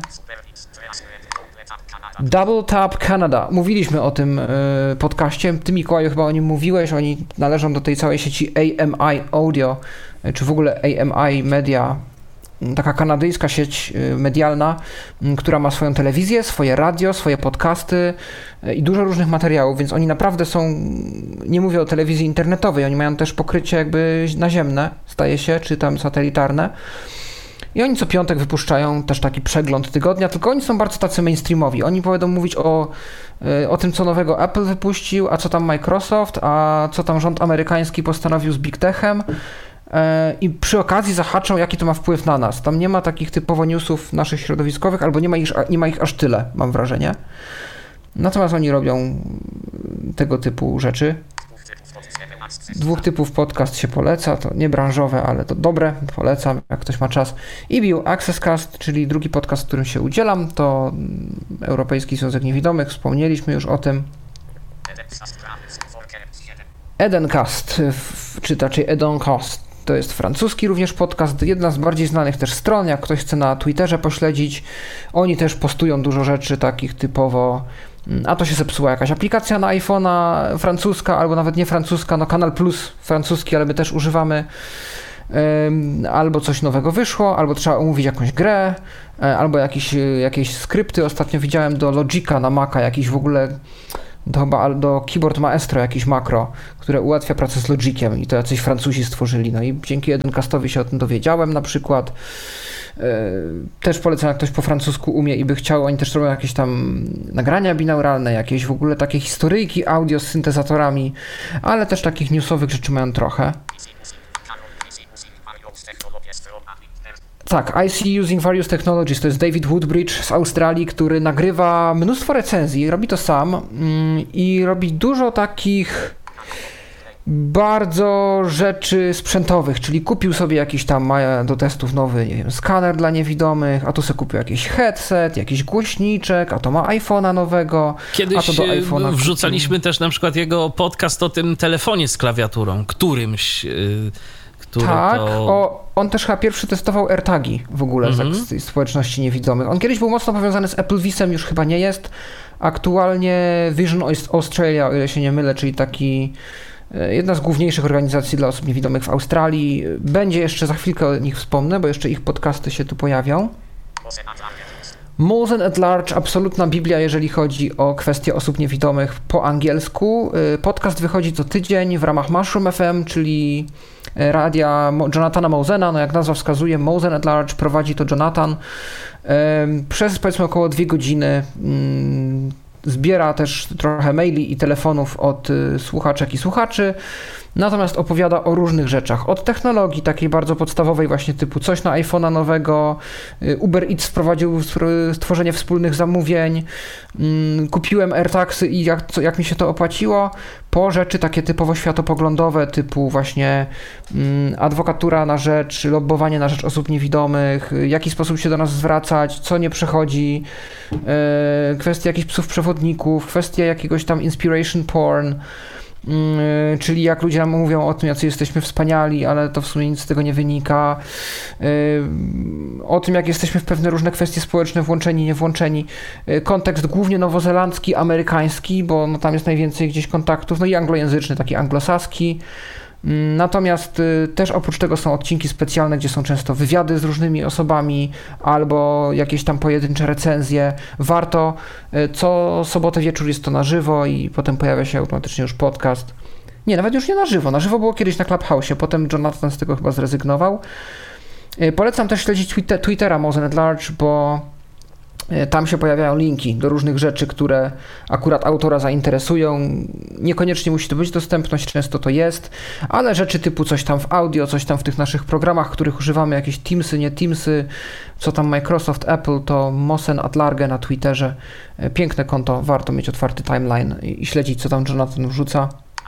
Double Tap Canada. Mówiliśmy o tym y, podcaście. Ty, Mikołaju, chyba o nim mówiłeś. Oni należą do tej całej sieci A M I Audio, y, czy w ogóle A M I Media. Taka kanadyjska sieć y, medialna, y, która ma swoją telewizję, swoje radio, swoje podcasty y, i dużo różnych materiałów, więc oni naprawdę są, nie mówię o telewizji internetowej, oni mają też pokrycie jakby naziemne, staje się, czy tam satelitarne. I oni co piątek wypuszczają też taki przegląd tygodnia, tylko oni są bardzo tacy mainstreamowi. Oni będą mówić o, o tym, co nowego Apple wypuścił, a co tam Microsoft, a co tam rząd amerykański postanowił z Big Techem. I przy okazji zahaczą, jaki to ma wpływ na nas. Tam nie ma takich typowo newsów naszych środowiskowych, albo nie ma ich, nie ma ich aż tyle, mam wrażenie. Natomiast oni robią tego typu rzeczy. dwóch typów podcast się poleca, to nie branżowe, ale to dobre, polecam, jak ktoś ma czas. I B U Accesscast, czyli drugi podcast, w którym się udzielam, to Europejski Związek Niewidomych, wspomnieliśmy już o tym. Edencast, czy raczej Edencast, to jest francuski również podcast, jedna z bardziej znanych też stron, jak ktoś chce na Twitterze pośledzić. Oni też postują dużo rzeczy takich typowo, a to się zepsuła jakaś aplikacja na iPhone'a francuska, albo nawet nie francuska, no Kanal Plus francuski, ale my też używamy, albo coś nowego wyszło, albo trzeba omówić jakąś grę, albo jakieś, jakieś skrypty. Ostatnio widziałem do Logica na Maca jakiś w ogóle, to chyba do Keyboard Maestro jakiś makro, które ułatwia pracę z Logiciem i to jacyś Francuzi stworzyli. No i dzięki Edencastowi się o tym dowiedziałem na przykład. Też polecam, jak ktoś po francusku umie i by chciał. Oni też robią jakieś tam nagrania binauralne, jakieś w ogóle takie historyjki audio z syntezatorami, ale też takich newsowych rzeczy mają trochę. Tak, I C Using Various Technologies, to jest David Woodbridge z Australii, który nagrywa mnóstwo recenzji, robi to sam i robi dużo takich bardzo rzeczy sprzętowych, czyli kupił sobie jakiś tam, ma do testów nowy, nie wiem, skaner dla niewidomych, a tu sobie kupił jakiś headset, jakiś głośniczek, a to ma iPhone'a nowego, Kiedyś a to do iPhone'a wrzucaliśmy kupił. też na przykład jego podcast o tym telefonie z klawiaturą, którymś... Yy... Tak, to... o, on też chyba pierwszy testował AirTagi w ogóle mm-hmm. z, z społeczności niewidomych. On kiedyś był mocno powiązany z Apple Visem, już chyba nie jest. Aktualnie Vision Australia, o ile się nie mylę, czyli taki jedna z główniejszych organizacji dla osób niewidomych w Australii. Będzie jeszcze, za chwilkę o nich wspomnę, bo jeszcze ich podcasty się tu pojawią. Mosen at Large, absolutna biblia, jeżeli chodzi o kwestie osób niewidomych po angielsku. Podcast wychodzi co tydzień w ramach Mushroom F M, czyli radia Jonathana Mosena. No jak nazwa wskazuje, Mosen at Large, prowadzi to Jonathan. Przez powiedzmy około dwie godziny zbiera też trochę maili i telefonów od słuchaczek i słuchaczy. Natomiast opowiada o różnych rzeczach. Od technologii takiej bardzo podstawowej właśnie typu coś na iPhone'a nowego, Uber Eats wprowadził stworzenie wspólnych zamówień, kupiłem AirTagsy i jak, co, jak mi się to opłaciło, po rzeczy takie typowo światopoglądowe typu właśnie adwokatura na rzecz, lobbowanie na rzecz osób niewidomych, w jaki sposób się do nas zwracać, co nie przechodzi, kwestie jakichś psów przewodników, kwestie jakiegoś tam inspiration porn, Yy, czyli jak ludzie nam mówią o tym, jacy jesteśmy wspaniali, ale to w sumie nic z tego nie wynika. Yy, o tym, jak jesteśmy w pewne różne kwestie społeczne włączeni, nie włączeni. Yy, kontekst głównie nowozelandzki, amerykański, bo no, tam jest najwięcej gdzieś kontaktów, no i anglojęzyczny, taki anglosaski. Natomiast y, też oprócz tego są odcinki specjalne, gdzie są często wywiady z różnymi osobami albo jakieś tam pojedyncze recenzje. Warto, y, co sobotę wieczór jest to na żywo i potem pojawia się automatycznie już podcast. Nie, nawet już nie na żywo. Na żywo było kiedyś na Clubhouse, potem Jonathan z tego chyba zrezygnował. Y, polecam też śledzić Twitter, Twittera Mosen at Large, bo tam się pojawiają linki do różnych rzeczy, które akurat autora zainteresują. Niekoniecznie musi to być dostępność, często to jest, ale rzeczy typu coś tam w audio, coś tam w tych naszych programach, których używamy, jakieś Teamsy, nie Teamsy, co tam Microsoft, Apple, to Mosen at Large na Twitterze. Piękne konto, warto mieć otwarty timeline i śledzić, co tam Jonathan wrzuca.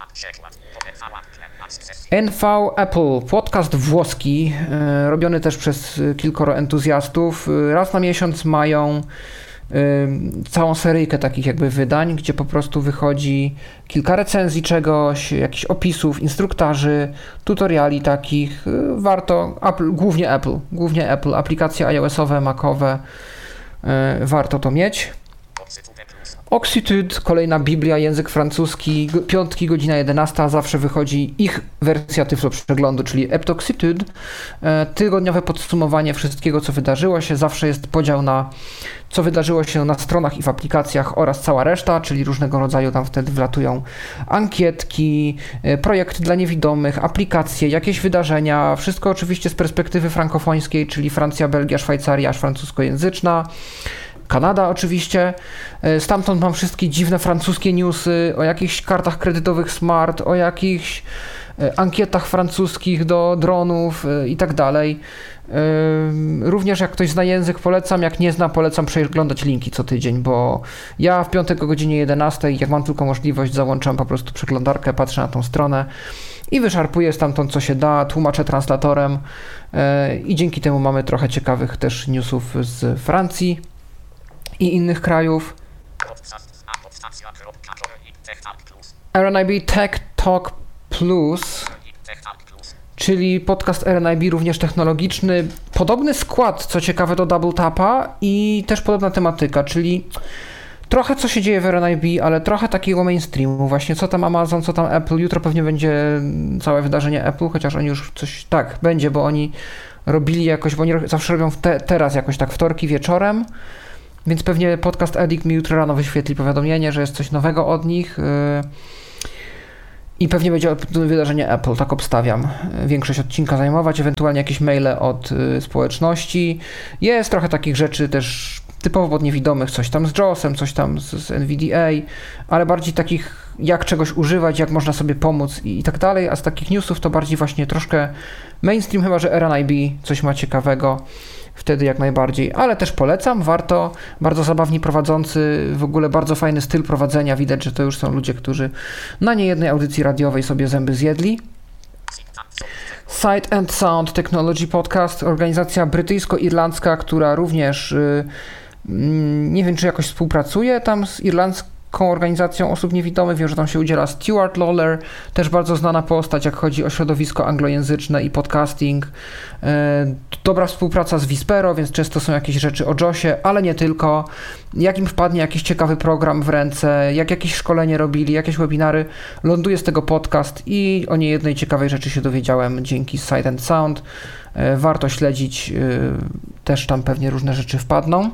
N V Apple, podcast włoski, y, robiony też przez kilkoro entuzjastów. Y, raz na miesiąc mają y, całą seryjkę takich jakby wydań, gdzie po prostu wychodzi kilka recenzji czegoś, jakichś opisów, instruktarzy, tutoriali takich. Y, warto, Apple, głównie Apple, głównie Apple, aplikacje iOS-owe, Macowe, y, warto to mieć. Oxitude, kolejna biblia, język francuski, piątki, godzina jedenasta, zawsze wychodzi ich wersja Tyflo Przeglądu, czyli Eptoxitude, tygodniowe podsumowanie wszystkiego, co wydarzyło się, zawsze jest podział na co wydarzyło się na stronach i w aplikacjach oraz cała reszta, czyli różnego rodzaju tam wtedy wlatują ankietki, projekty dla niewidomych, aplikacje, jakieś wydarzenia, wszystko oczywiście z perspektywy frankofońskiej, czyli Francja, Belgia, Szwajcaria, aż francuskojęzyczna, Kanada oczywiście. Stamtąd mam wszystkie dziwne francuskie newsy o jakichś kartach kredytowych Smart, o jakichś ankietach francuskich do dronów i tak dalej. Również jak ktoś zna język, polecam, jak nie zna, polecam przeglądać linki co tydzień, bo ja w piątek o godzinie jedenastej, jak mam tylko możliwość, załączam po prostu przeglądarkę, patrzę na tą stronę i wyszarpuję stamtąd co się da, tłumaczę translatorem i dzięki temu mamy trochę ciekawych też newsów z Francji i innych krajów. R N I B Tech Talk Plus, czyli podcast R N I B również technologiczny. Podobny skład, co ciekawe, do Double Tapa i też podobna tematyka, czyli trochę co się dzieje w R N I B, ale trochę takiego mainstreamu. Właśnie co tam Amazon, co tam Apple. Jutro pewnie będzie całe wydarzenie Apple, chociaż oni już coś... Tak, będzie, bo oni robili jakoś, bo oni zawsze robią te, teraz jakoś tak wtorki wieczorem, więc pewnie Podcast Addict mi jutro rano wyświetli powiadomienie, że jest coś nowego od nich. I pewnie będzie wydarzenie Apple, tak obstawiam. Większość odcinka zajmować, ewentualnie jakieś maile od y, społeczności. Jest trochę takich rzeczy też typowo pod niewidomych, coś tam z JAWSem, coś tam z, z N V D A, ale bardziej takich jak czegoś używać, jak można sobie pomóc i, i tak dalej, a z takich newsów to bardziej właśnie troszkę mainstream, chyba że R N I B coś ma ciekawego. Wtedy jak najbardziej, ale też polecam, warto, bardzo zabawni prowadzący, w ogóle bardzo fajny styl prowadzenia, widać, że to już są ludzie, którzy na niejednej audycji radiowej sobie zęby zjedli. Sight and Sound Technology Podcast, organizacja brytyjsko-irlandzka, która również, yy, nie wiem czy jakoś współpracuje tam z irlandzką organizacją osób niewidomych, wiem, że tam się udziela Stuart Lawler, też bardzo znana postać, jak chodzi o środowisko anglojęzyczne i podcasting. Dobra współpraca z Vispero, więc często są jakieś rzeczy o JAWSie, ale nie tylko. Jak im wpadnie jakiś ciekawy program w ręce, jak jakieś szkolenie robili, jakieś webinary, ląduje z tego podcast i o niejednej ciekawej rzeczy się dowiedziałem dzięki Sight and Sound. Warto śledzić, też tam pewnie różne rzeczy wpadną.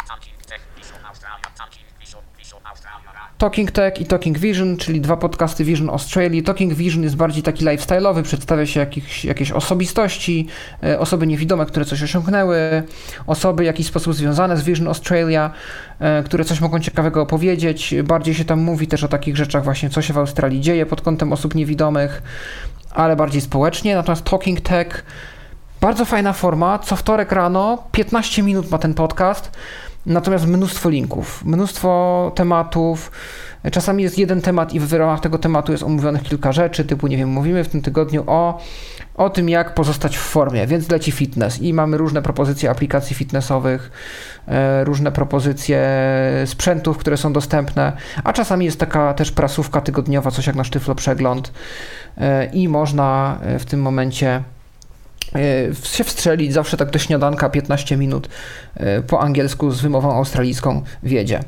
Talking Tech i Talking Vision, czyli dwa podcasty Vision Australia. Talking Vision jest bardziej taki lifestyle'owy, przedstawia się jakieś, jakieś osobistości, e, osoby niewidome, które coś osiągnęły, osoby w jakiś sposób związane z Vision Australia, e, które coś mogą ciekawego opowiedzieć. Bardziej się tam mówi też o takich rzeczach właśnie, co się w Australii dzieje pod kątem osób niewidomych, ale bardziej społecznie. Natomiast Talking Tech, bardzo fajna forma, co wtorek rano, piętnaście minut ma ten podcast, natomiast mnóstwo linków, mnóstwo tematów, czasami jest jeden temat i w ramach tego tematu jest omówionych kilka rzeczy, typu, nie wiem, mówimy w tym tygodniu o, o tym, jak pozostać w formie, więc leci fitness i mamy różne propozycje aplikacji fitnessowych, różne propozycje sprzętów, które są dostępne, a czasami jest taka też prasówka tygodniowa, coś jak nasz Tyflo Przegląd i można w tym momencie się wstrzelić, zawsze tak do śniadanka piętnaście minut po angielsku z wymową australijską wiedzie.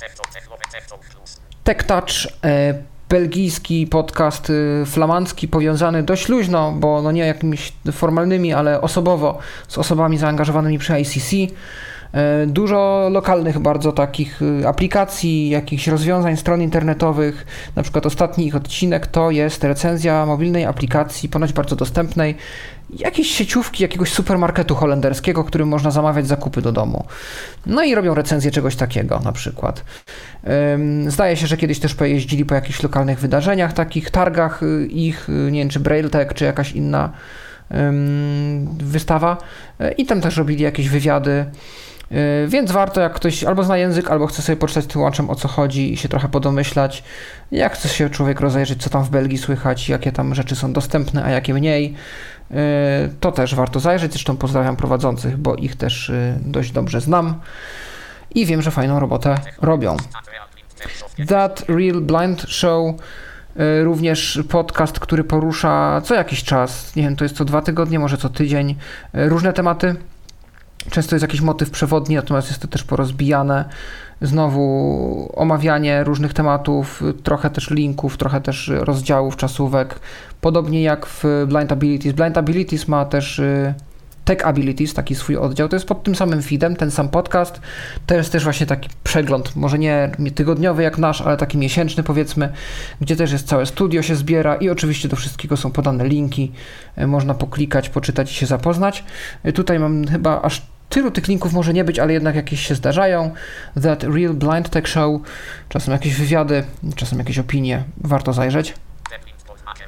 Tech Touch, belgijski podcast flamandzki, powiązany dość luźno, bo no nie jakimiś formalnymi, ale osobowo z osobami zaangażowanymi przy I C C. Dużo lokalnych bardzo takich aplikacji, jakichś rozwiązań, stron internetowych. Na przykład ostatni ich odcinek to jest recenzja mobilnej aplikacji, ponoć bardzo dostępnej, jakiejś sieciówki, jakiegoś supermarketu holenderskiego, którym można zamawiać zakupy do domu. No i robią recenzję czegoś takiego na przykład. Zdaje się, że kiedyś też pojeździli po jakichś lokalnych wydarzeniach, takich targach ich, nie wiem czy BrailleTech, czy jakaś inna wystawa i tam też robili jakieś wywiady. Więc warto, jak ktoś albo zna język, albo chce sobie poczytać tłumaczem, o co chodzi i się trochę podomyślać, jak chce się człowiek rozejrzeć, co tam w Belgii słychać, jakie tam rzeczy są dostępne, a jakie mniej, to też warto zajrzeć. Zresztą pozdrawiam prowadzących, bo ich też dość dobrze znam i wiem, że fajną robotę robią. That Real Blind Show, również podcast, który porusza co jakiś czas, nie wiem, to jest co dwa tygodnie, może co tydzień, różne tematy. Często jest jakiś motyw przewodni, natomiast jest to też porozbijane. Znowu omawianie różnych tematów, trochę też linków, trochę też rozdziałów, czasówek. Podobnie jak w Blind Abilities. Blind Abilities ma też Tech Abilities, taki swój oddział. To jest pod tym samym feedem, ten sam podcast. To jest też właśnie taki przegląd, może nie tygodniowy jak nasz, ale taki miesięczny powiedzmy, gdzie też jest całe studio się zbiera i oczywiście do wszystkiego są podane linki. Można poklikać, poczytać i się zapoznać. Tutaj mam chyba aż tylu tych linków może nie być, ale jednak jakieś się zdarzają. That Real Blind Tech Show, czasem jakieś wywiady, czasem jakieś opinie. Warto zajrzeć.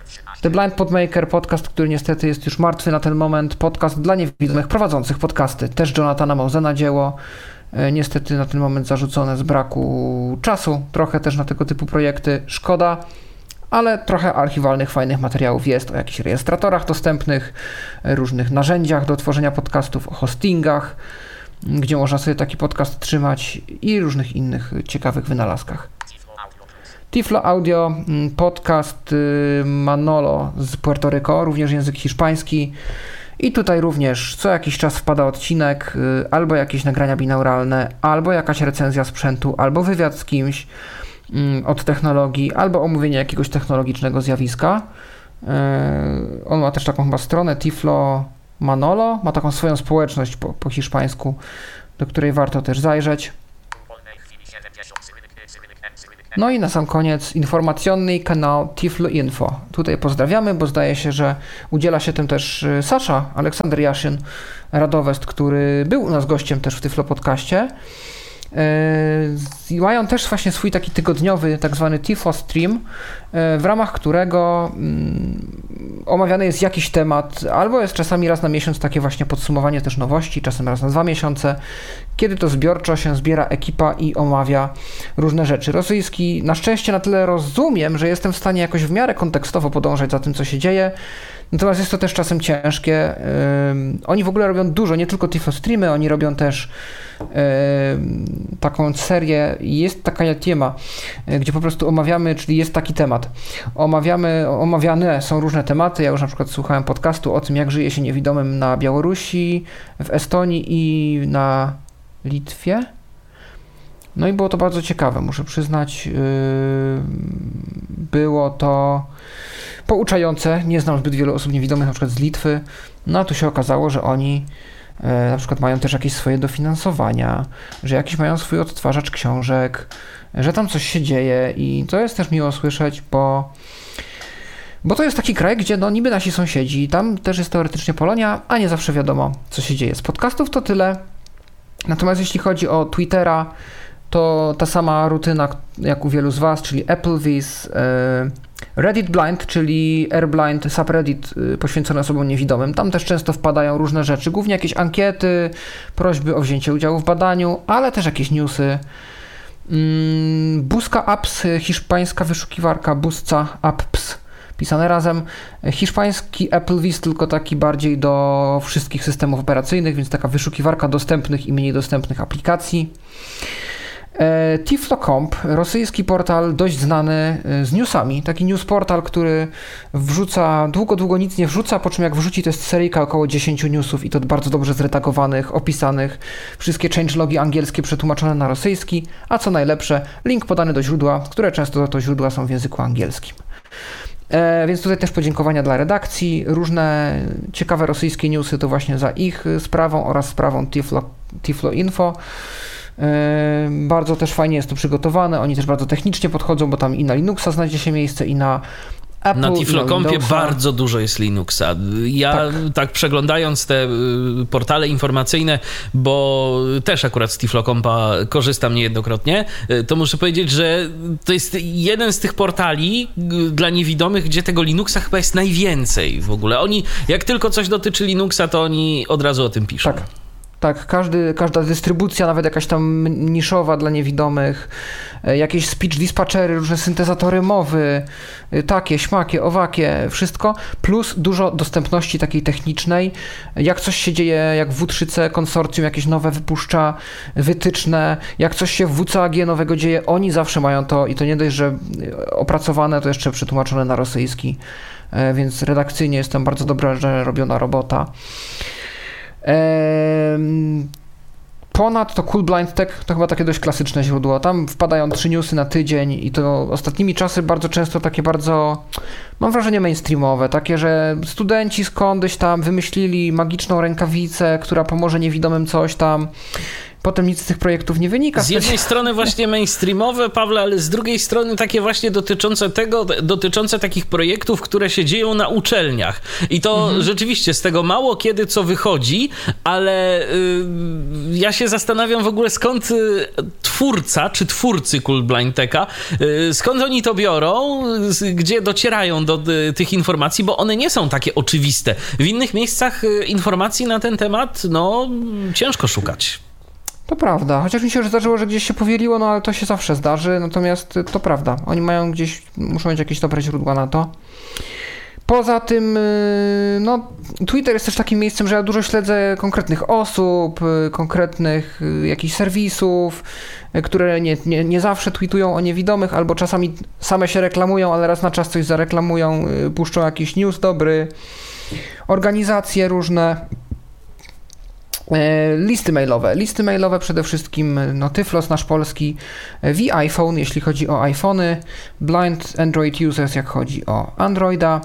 The Blind Podmaker, podcast, który niestety jest już martwy na ten moment, podcast dla niewidomych prowadzących podcasty. Też Jonathana Mausena dzieło, niestety na ten moment zarzucone z braku czasu, trochę też na tego typu projekty, szkoda, ale trochę archiwalnych, fajnych materiałów jest o jakichś rejestratorach dostępnych, różnych narzędziach do tworzenia podcastów, o hostingach, gdzie można sobie taki podcast trzymać i różnych innych ciekawych wynalazkach. Tiflo Audio, podcast Manolo z Puerto Rico, również język hiszpański. I tutaj również co jakiś czas wpada odcinek, albo jakieś nagrania binauralne, albo jakaś recenzja sprzętu, albo wywiad z kimś od technologii, albo omówienie jakiegoś technologicznego zjawiska. On ma też taką chyba stronę Tiflo Manolo, ma taką swoją społeczność po, po hiszpańsku, do której warto też zajrzeć. No i na sam koniec informacyjny kanał Tiflo Info. Tutaj pozdrawiamy, bo zdaje się, że udziela się tym też Sasza, Aleksander Jaszyn, Radowest, który był u nas gościem też w Tiflo Podcaście. I mają też właśnie swój taki tygodniowy tak zwany Tiflo Stream, w ramach którego omawiany jest jakiś temat, albo jest czasami raz na miesiąc takie właśnie podsumowanie też nowości, czasem raz na dwa miesiące, kiedy to zbiorczo się zbiera ekipa i omawia różne rzeczy. Rosyjski na szczęście na tyle rozumiem, że jestem w stanie jakoś w miarę kontekstowo podążać za tym, co się dzieje, natomiast jest to też czasem ciężkie. Yy, oni w ogóle robią dużo, nie tylko Tiflo Streamy, oni robią też yy, taką serię, jest taka tema, yy, gdzie po prostu omawiamy, czyli jest taki temat. Omawiamy, omawiane są różne tematy. Ja już na przykład słuchałem podcastu o tym, jak żyje się niewidomym na Białorusi, w Estonii i na Litwie. No i było to bardzo ciekawe, muszę przyznać. Yy, było to pouczające. Nie znam zbyt wielu osób niewidomych, na przykład z Litwy. No a tu się okazało, że oni yy, na przykład mają też jakieś swoje dofinansowania, że jakiś mają swój odtwarzacz książek, że tam coś się dzieje i to jest też miło słyszeć, bo Bo to jest taki kraj, gdzie no niby nasi sąsiedzi, tam też jest teoretycznie Polonia, a nie zawsze wiadomo, co się dzieje. Z podcastów to tyle. Natomiast jeśli chodzi o Twittera, to ta sama rutyna jak u wielu z Was, czyli Applevis, Reddit Blind, czyli AirBlind, subreddit poświęcony osobom niewidomym. Tam też często wpadają różne rzeczy, głównie jakieś ankiety, prośby o wzięcie udziału w badaniu, ale też jakieś newsy. Busca Apps, hiszpańska wyszukiwarka Busca Apps, pisane razem. Hiszpański Applevis, tylko taki bardziej do wszystkich systemów operacyjnych, więc taka wyszukiwarka dostępnych i mniej dostępnych aplikacji. Tiflo kropka com, rosyjski portal dość znany z newsami. Taki news portal, który wrzuca, długo, długo nic nie wrzuca, po czym jak wrzuci, to jest seryjka około dziesięć newsów i to bardzo dobrze zredagowanych, opisanych. Wszystkie changelogi angielskie przetłumaczone na rosyjski, a co najlepsze, link podany do źródła, które często to źródła są w języku angielskim. E, więc tutaj też podziękowania dla redakcji. Różne ciekawe rosyjskie newsy to właśnie za ich sprawą oraz sprawą Tiflo, Tiflo Info. E, bardzo też fajnie jest to przygotowane. Oni też bardzo technicznie podchodzą, bo tam i na Linuxa znajdzie się miejsce, i na Apple, na Tiflokompie bardzo dużo jest Linuxa. Ja tak. tak przeglądając te portale informacyjne, bo też akurat z Tiflokompa korzystam niejednokrotnie, to muszę powiedzieć, że to jest jeden z tych portali dla niewidomych, gdzie tego Linuxa chyba jest najwięcej w ogóle. Oni, jak tylko coś dotyczy Linuxa, to oni od razu o tym piszą. Tak. Tak, każdy, każda dystrybucja, nawet jakaś tam niszowa dla niewidomych, jakieś speech dispatchery, różne syntezatory mowy, takie, śmakie, owakie, wszystko, plus dużo dostępności takiej technicznej. Jak coś się dzieje, jak w W trzy C konsorcjum jakieś nowe wypuszcza wytyczne, jak coś się w W C A G nowego dzieje, oni zawsze mają to i to nie dość, że opracowane, to jeszcze przetłumaczone na rosyjski, więc redakcyjnie jest tam bardzo dobra, że robiona robota. Ponadto Cool Blind Tech to chyba takie dość klasyczne źródło. Tam wpadają trzy newsy na tydzień i to ostatnimi czasy bardzo często takie bardzo, mam wrażenie, mainstreamowe. Takie, że studenci skądś tam wymyślili magiczną rękawicę, która pomoże niewidomym coś tam. potem nic z tych projektów nie wynika. Z jednej strony właśnie mainstreamowe, Pawle, ale z drugiej strony takie właśnie dotyczące tego, dotyczące takich projektów, które się dzieją na uczelniach. I to mhm. rzeczywiście z tego mało kiedy co wychodzi, ale y, ja się zastanawiam w ogóle skąd y, twórca, czy twórcy Cult Blind Techa, y, skąd oni to biorą, y, gdzie docierają do y, tych informacji, bo one nie są takie oczywiste. W innych miejscach y, informacji na ten temat, no, ciężko szukać. To prawda, chociaż mi się już zdarzyło, że gdzieś się powieliło, no ale to się zawsze zdarzy, natomiast to prawda. Oni mają gdzieś, muszą mieć jakieś dobre źródła na to. Poza tym, no, Twitter jest też takim miejscem, że ja dużo śledzę konkretnych osób, konkretnych jakichś serwisów, które nie, nie, nie zawsze tweetują o niewidomych, albo czasami same się reklamują, ale raz na czas coś zareklamują, puszczą jakiś news dobry, organizacje różne. Listy mailowe. Listy mailowe przede wszystkim no, Tyflos, nasz polski, V-iPhone, jeśli chodzi o iPhony, Blind Android Users, jak chodzi o Androida.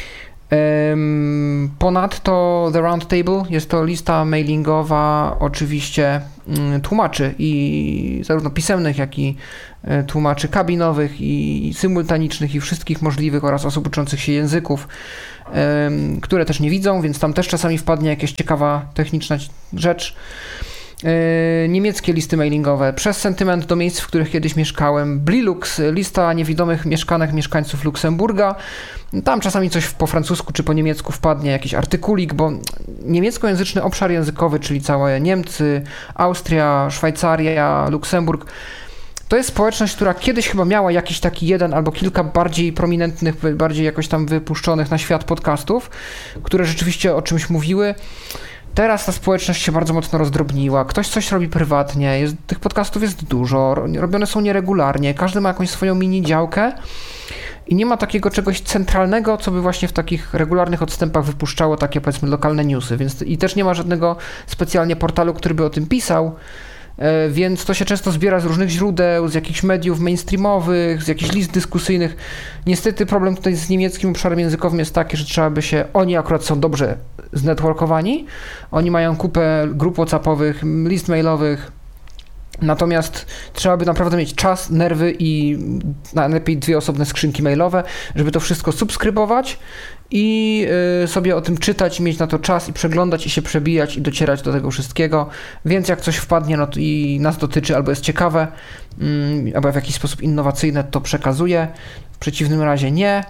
Ponadto The Roundtable jest to lista mailingowa oczywiście tłumaczy i zarówno pisemnych, jak i tłumaczy kabinowych i symultanicznych i wszystkich możliwych oraz osób uczących się języków, które też nie widzą, więc tam też czasami wpadnie jakaś ciekawa techniczna rzecz. Niemieckie listy mailingowe przez sentyment do miejsc, w których kiedyś mieszkałem. Blilux, lista niewidomych mieszkanek mieszkańców Luksemburga. Tam czasami coś po francusku czy po niemiecku wpadnie, jakiś artykulik, bo niemieckojęzyczny obszar językowy, czyli całe Niemcy, Austria, Szwajcaria, Luksemburg, to jest społeczność, która kiedyś chyba miała jakiś taki jeden albo kilka bardziej prominentnych, bardziej jakoś tam wypuszczonych na świat podcastów, które rzeczywiście o czymś mówiły. Teraz ta społeczność się bardzo mocno rozdrobniła. Ktoś coś robi prywatnie, jest, tych podcastów jest dużo, robione są nieregularnie, każdy ma jakąś swoją mini działkę i nie ma takiego czegoś centralnego, co by właśnie w takich regularnych odstępach wypuszczało takie, powiedzmy, lokalne newsy, więc i też nie ma żadnego specjalnie portalu, który by o tym pisał, więc to się często zbiera z różnych źródeł, z jakichś mediów mainstreamowych, z jakichś list dyskusyjnych. Niestety problem tutaj z niemieckim obszarem językowym jest taki, że trzeba by się, oni akurat są dobrze znetworkowani, oni mają kupę grup whatsappowych, list mailowych, natomiast trzeba by naprawdę mieć czas, nerwy i najlepiej dwie osobne skrzynki mailowe, żeby to wszystko subskrybować i sobie o tym czytać, mieć na to czas i przeglądać i się przebijać i docierać do tego wszystkiego, więc jak coś wpadnie no to i nas dotyczy albo jest ciekawe, albo w jakiś sposób innowacyjne, to przekazuję, w przeciwnym razie nie.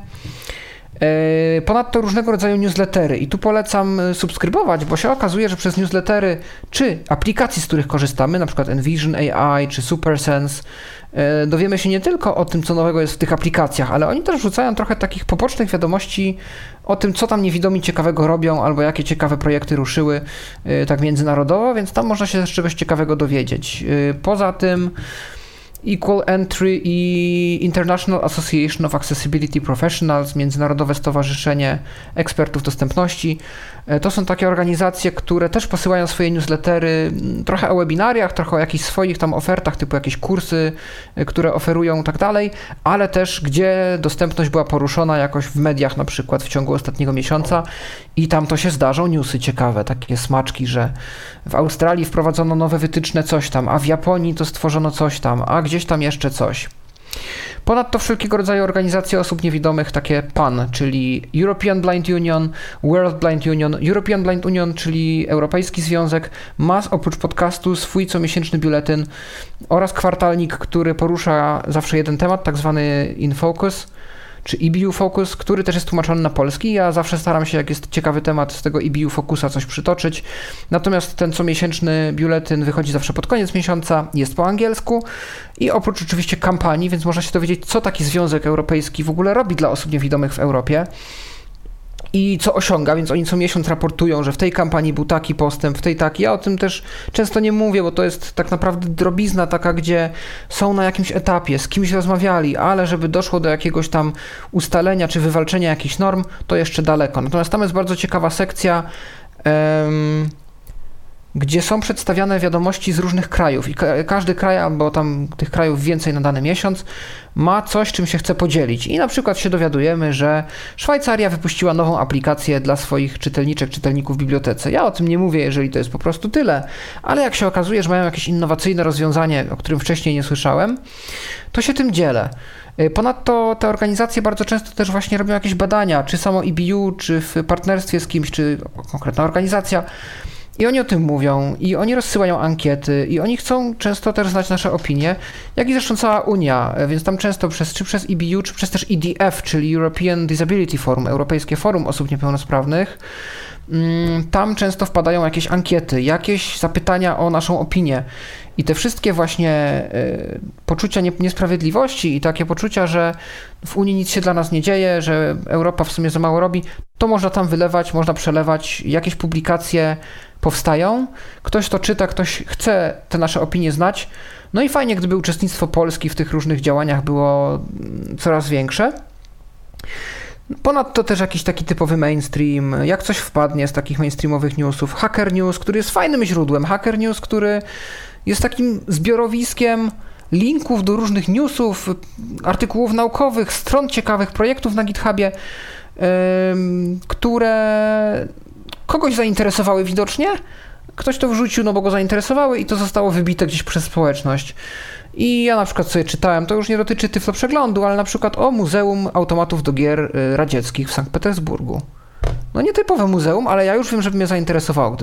Ponadto różnego rodzaju newslettery i tu polecam subskrybować, bo się okazuje, że przez newslettery czy aplikacji, z których korzystamy, na przykład Envision A I czy SuperSense, dowiemy się nie tylko o tym, co nowego jest w tych aplikacjach, ale oni też wrzucają trochę takich pobocznych wiadomości o tym, co tam niewidomi ciekawego robią albo jakie ciekawe projekty ruszyły tak międzynarodowo, więc tam można się też czegoś ciekawego dowiedzieć. Poza tym Equal Entry i International Association of Accessibility Professionals, Międzynarodowe Stowarzyszenie Ekspertów Dostępności. To są takie organizacje, które też posyłają swoje newslettery, trochę o webinariach, trochę o jakichś swoich tam ofertach, typu jakieś kursy, które oferują i tak dalej, ale też gdzie dostępność była poruszona jakoś w mediach na przykład w ciągu ostatniego miesiąca i tam to się zdarzą newsy ciekawe, takie smaczki, że w Australii wprowadzono nowe wytyczne coś tam, a w Japonii to stworzono coś tam, a gdzieś tam jeszcze coś. Ponadto wszelkiego rodzaju organizacje osób niewidomych, takie P A N, czyli European Blind Union, World Blind Union, European Blind Union, czyli Europejski Związek, ma oprócz podcastu swój comiesięczny biuletyn oraz kwartalnik, który porusza zawsze jeden temat, tak zwany In Focus, czy E B U Focus, który też jest tłumaczony na polski. Ja zawsze staram się, jak jest ciekawy temat, z tego E B U Focusa coś przytoczyć. Natomiast ten comiesięczny biuletyn wychodzi zawsze pod koniec miesiąca, jest po angielsku i oprócz oczywiście kampanii, więc można się dowiedzieć, co taki Związek Europejski w ogóle robi dla osób niewidomych w Europie i co osiąga, więc oni co miesiąc raportują, że w tej kampanii był taki postęp, w tej taki. Ja o tym też często nie mówię, bo to jest tak naprawdę drobizna taka, gdzie są na jakimś etapie, z kimś rozmawiali, ale żeby doszło do jakiegoś tam ustalenia czy wywalczenia jakichś norm, to jeszcze daleko. Natomiast tam jest bardzo ciekawa sekcja, um, gdzie są przedstawiane wiadomości z różnych krajów i ka- każdy kraj, bo tam tych krajów więcej na dany miesiąc, ma coś, czym się chce podzielić. I na przykład się dowiadujemy, że Szwajcaria wypuściła nową aplikację dla swoich czytelniczek, czytelników w bibliotece. Ja o tym nie mówię, jeżeli to jest po prostu tyle, ale jak się okazuje, że mają jakieś innowacyjne rozwiązanie, o którym wcześniej nie słyszałem, to się tym dzielę. Ponadto te organizacje bardzo często też właśnie robią jakieś badania, czy samo E B U, czy w partnerstwie z kimś, czy konkretna organizacja. I oni o tym mówią, i oni rozsyłają ankiety, i oni chcą często też znać nasze opinie, jak i zresztą cała Unia, więc tam często przez, czy przez E B U, czy przez też E D F, czyli European Disability Forum, Europejskie Forum Osób Niepełnosprawnych, tam często wpadają jakieś ankiety, jakieś zapytania o naszą opinię. I te wszystkie właśnie y, poczucia nie, niesprawiedliwości i takie poczucia, że w Unii nic się dla nas nie dzieje, że Europa w sumie za mało robi, to można tam wylewać, można przelewać, jakieś publikacje powstają, ktoś to czyta, ktoś chce te nasze opinie znać, no i fajnie, gdyby uczestnictwo Polski w tych różnych działaniach było coraz większe. Ponadto też jakiś taki typowy mainstream, jak coś wpadnie z takich mainstreamowych newsów, Hacker News, który jest fajnym źródłem, Hacker News, który jest takim zbiorowiskiem linków do różnych newsów, artykułów naukowych, stron ciekawych, projektów na GitHubie, yy, które kogoś zainteresowały widocznie, ktoś to wrzucił, no bo go zainteresowały i to zostało wybite gdzieś przez społeczność. I ja na przykład sobie czytałem, to już nie dotyczy Tyflo Przeglądu, ale na przykład o Muzeum Automatów do Gier Radzieckich w Sankt Petersburgu. No nietypowe muzeum, ale ja już wiem, żeby mnie zainteresowało,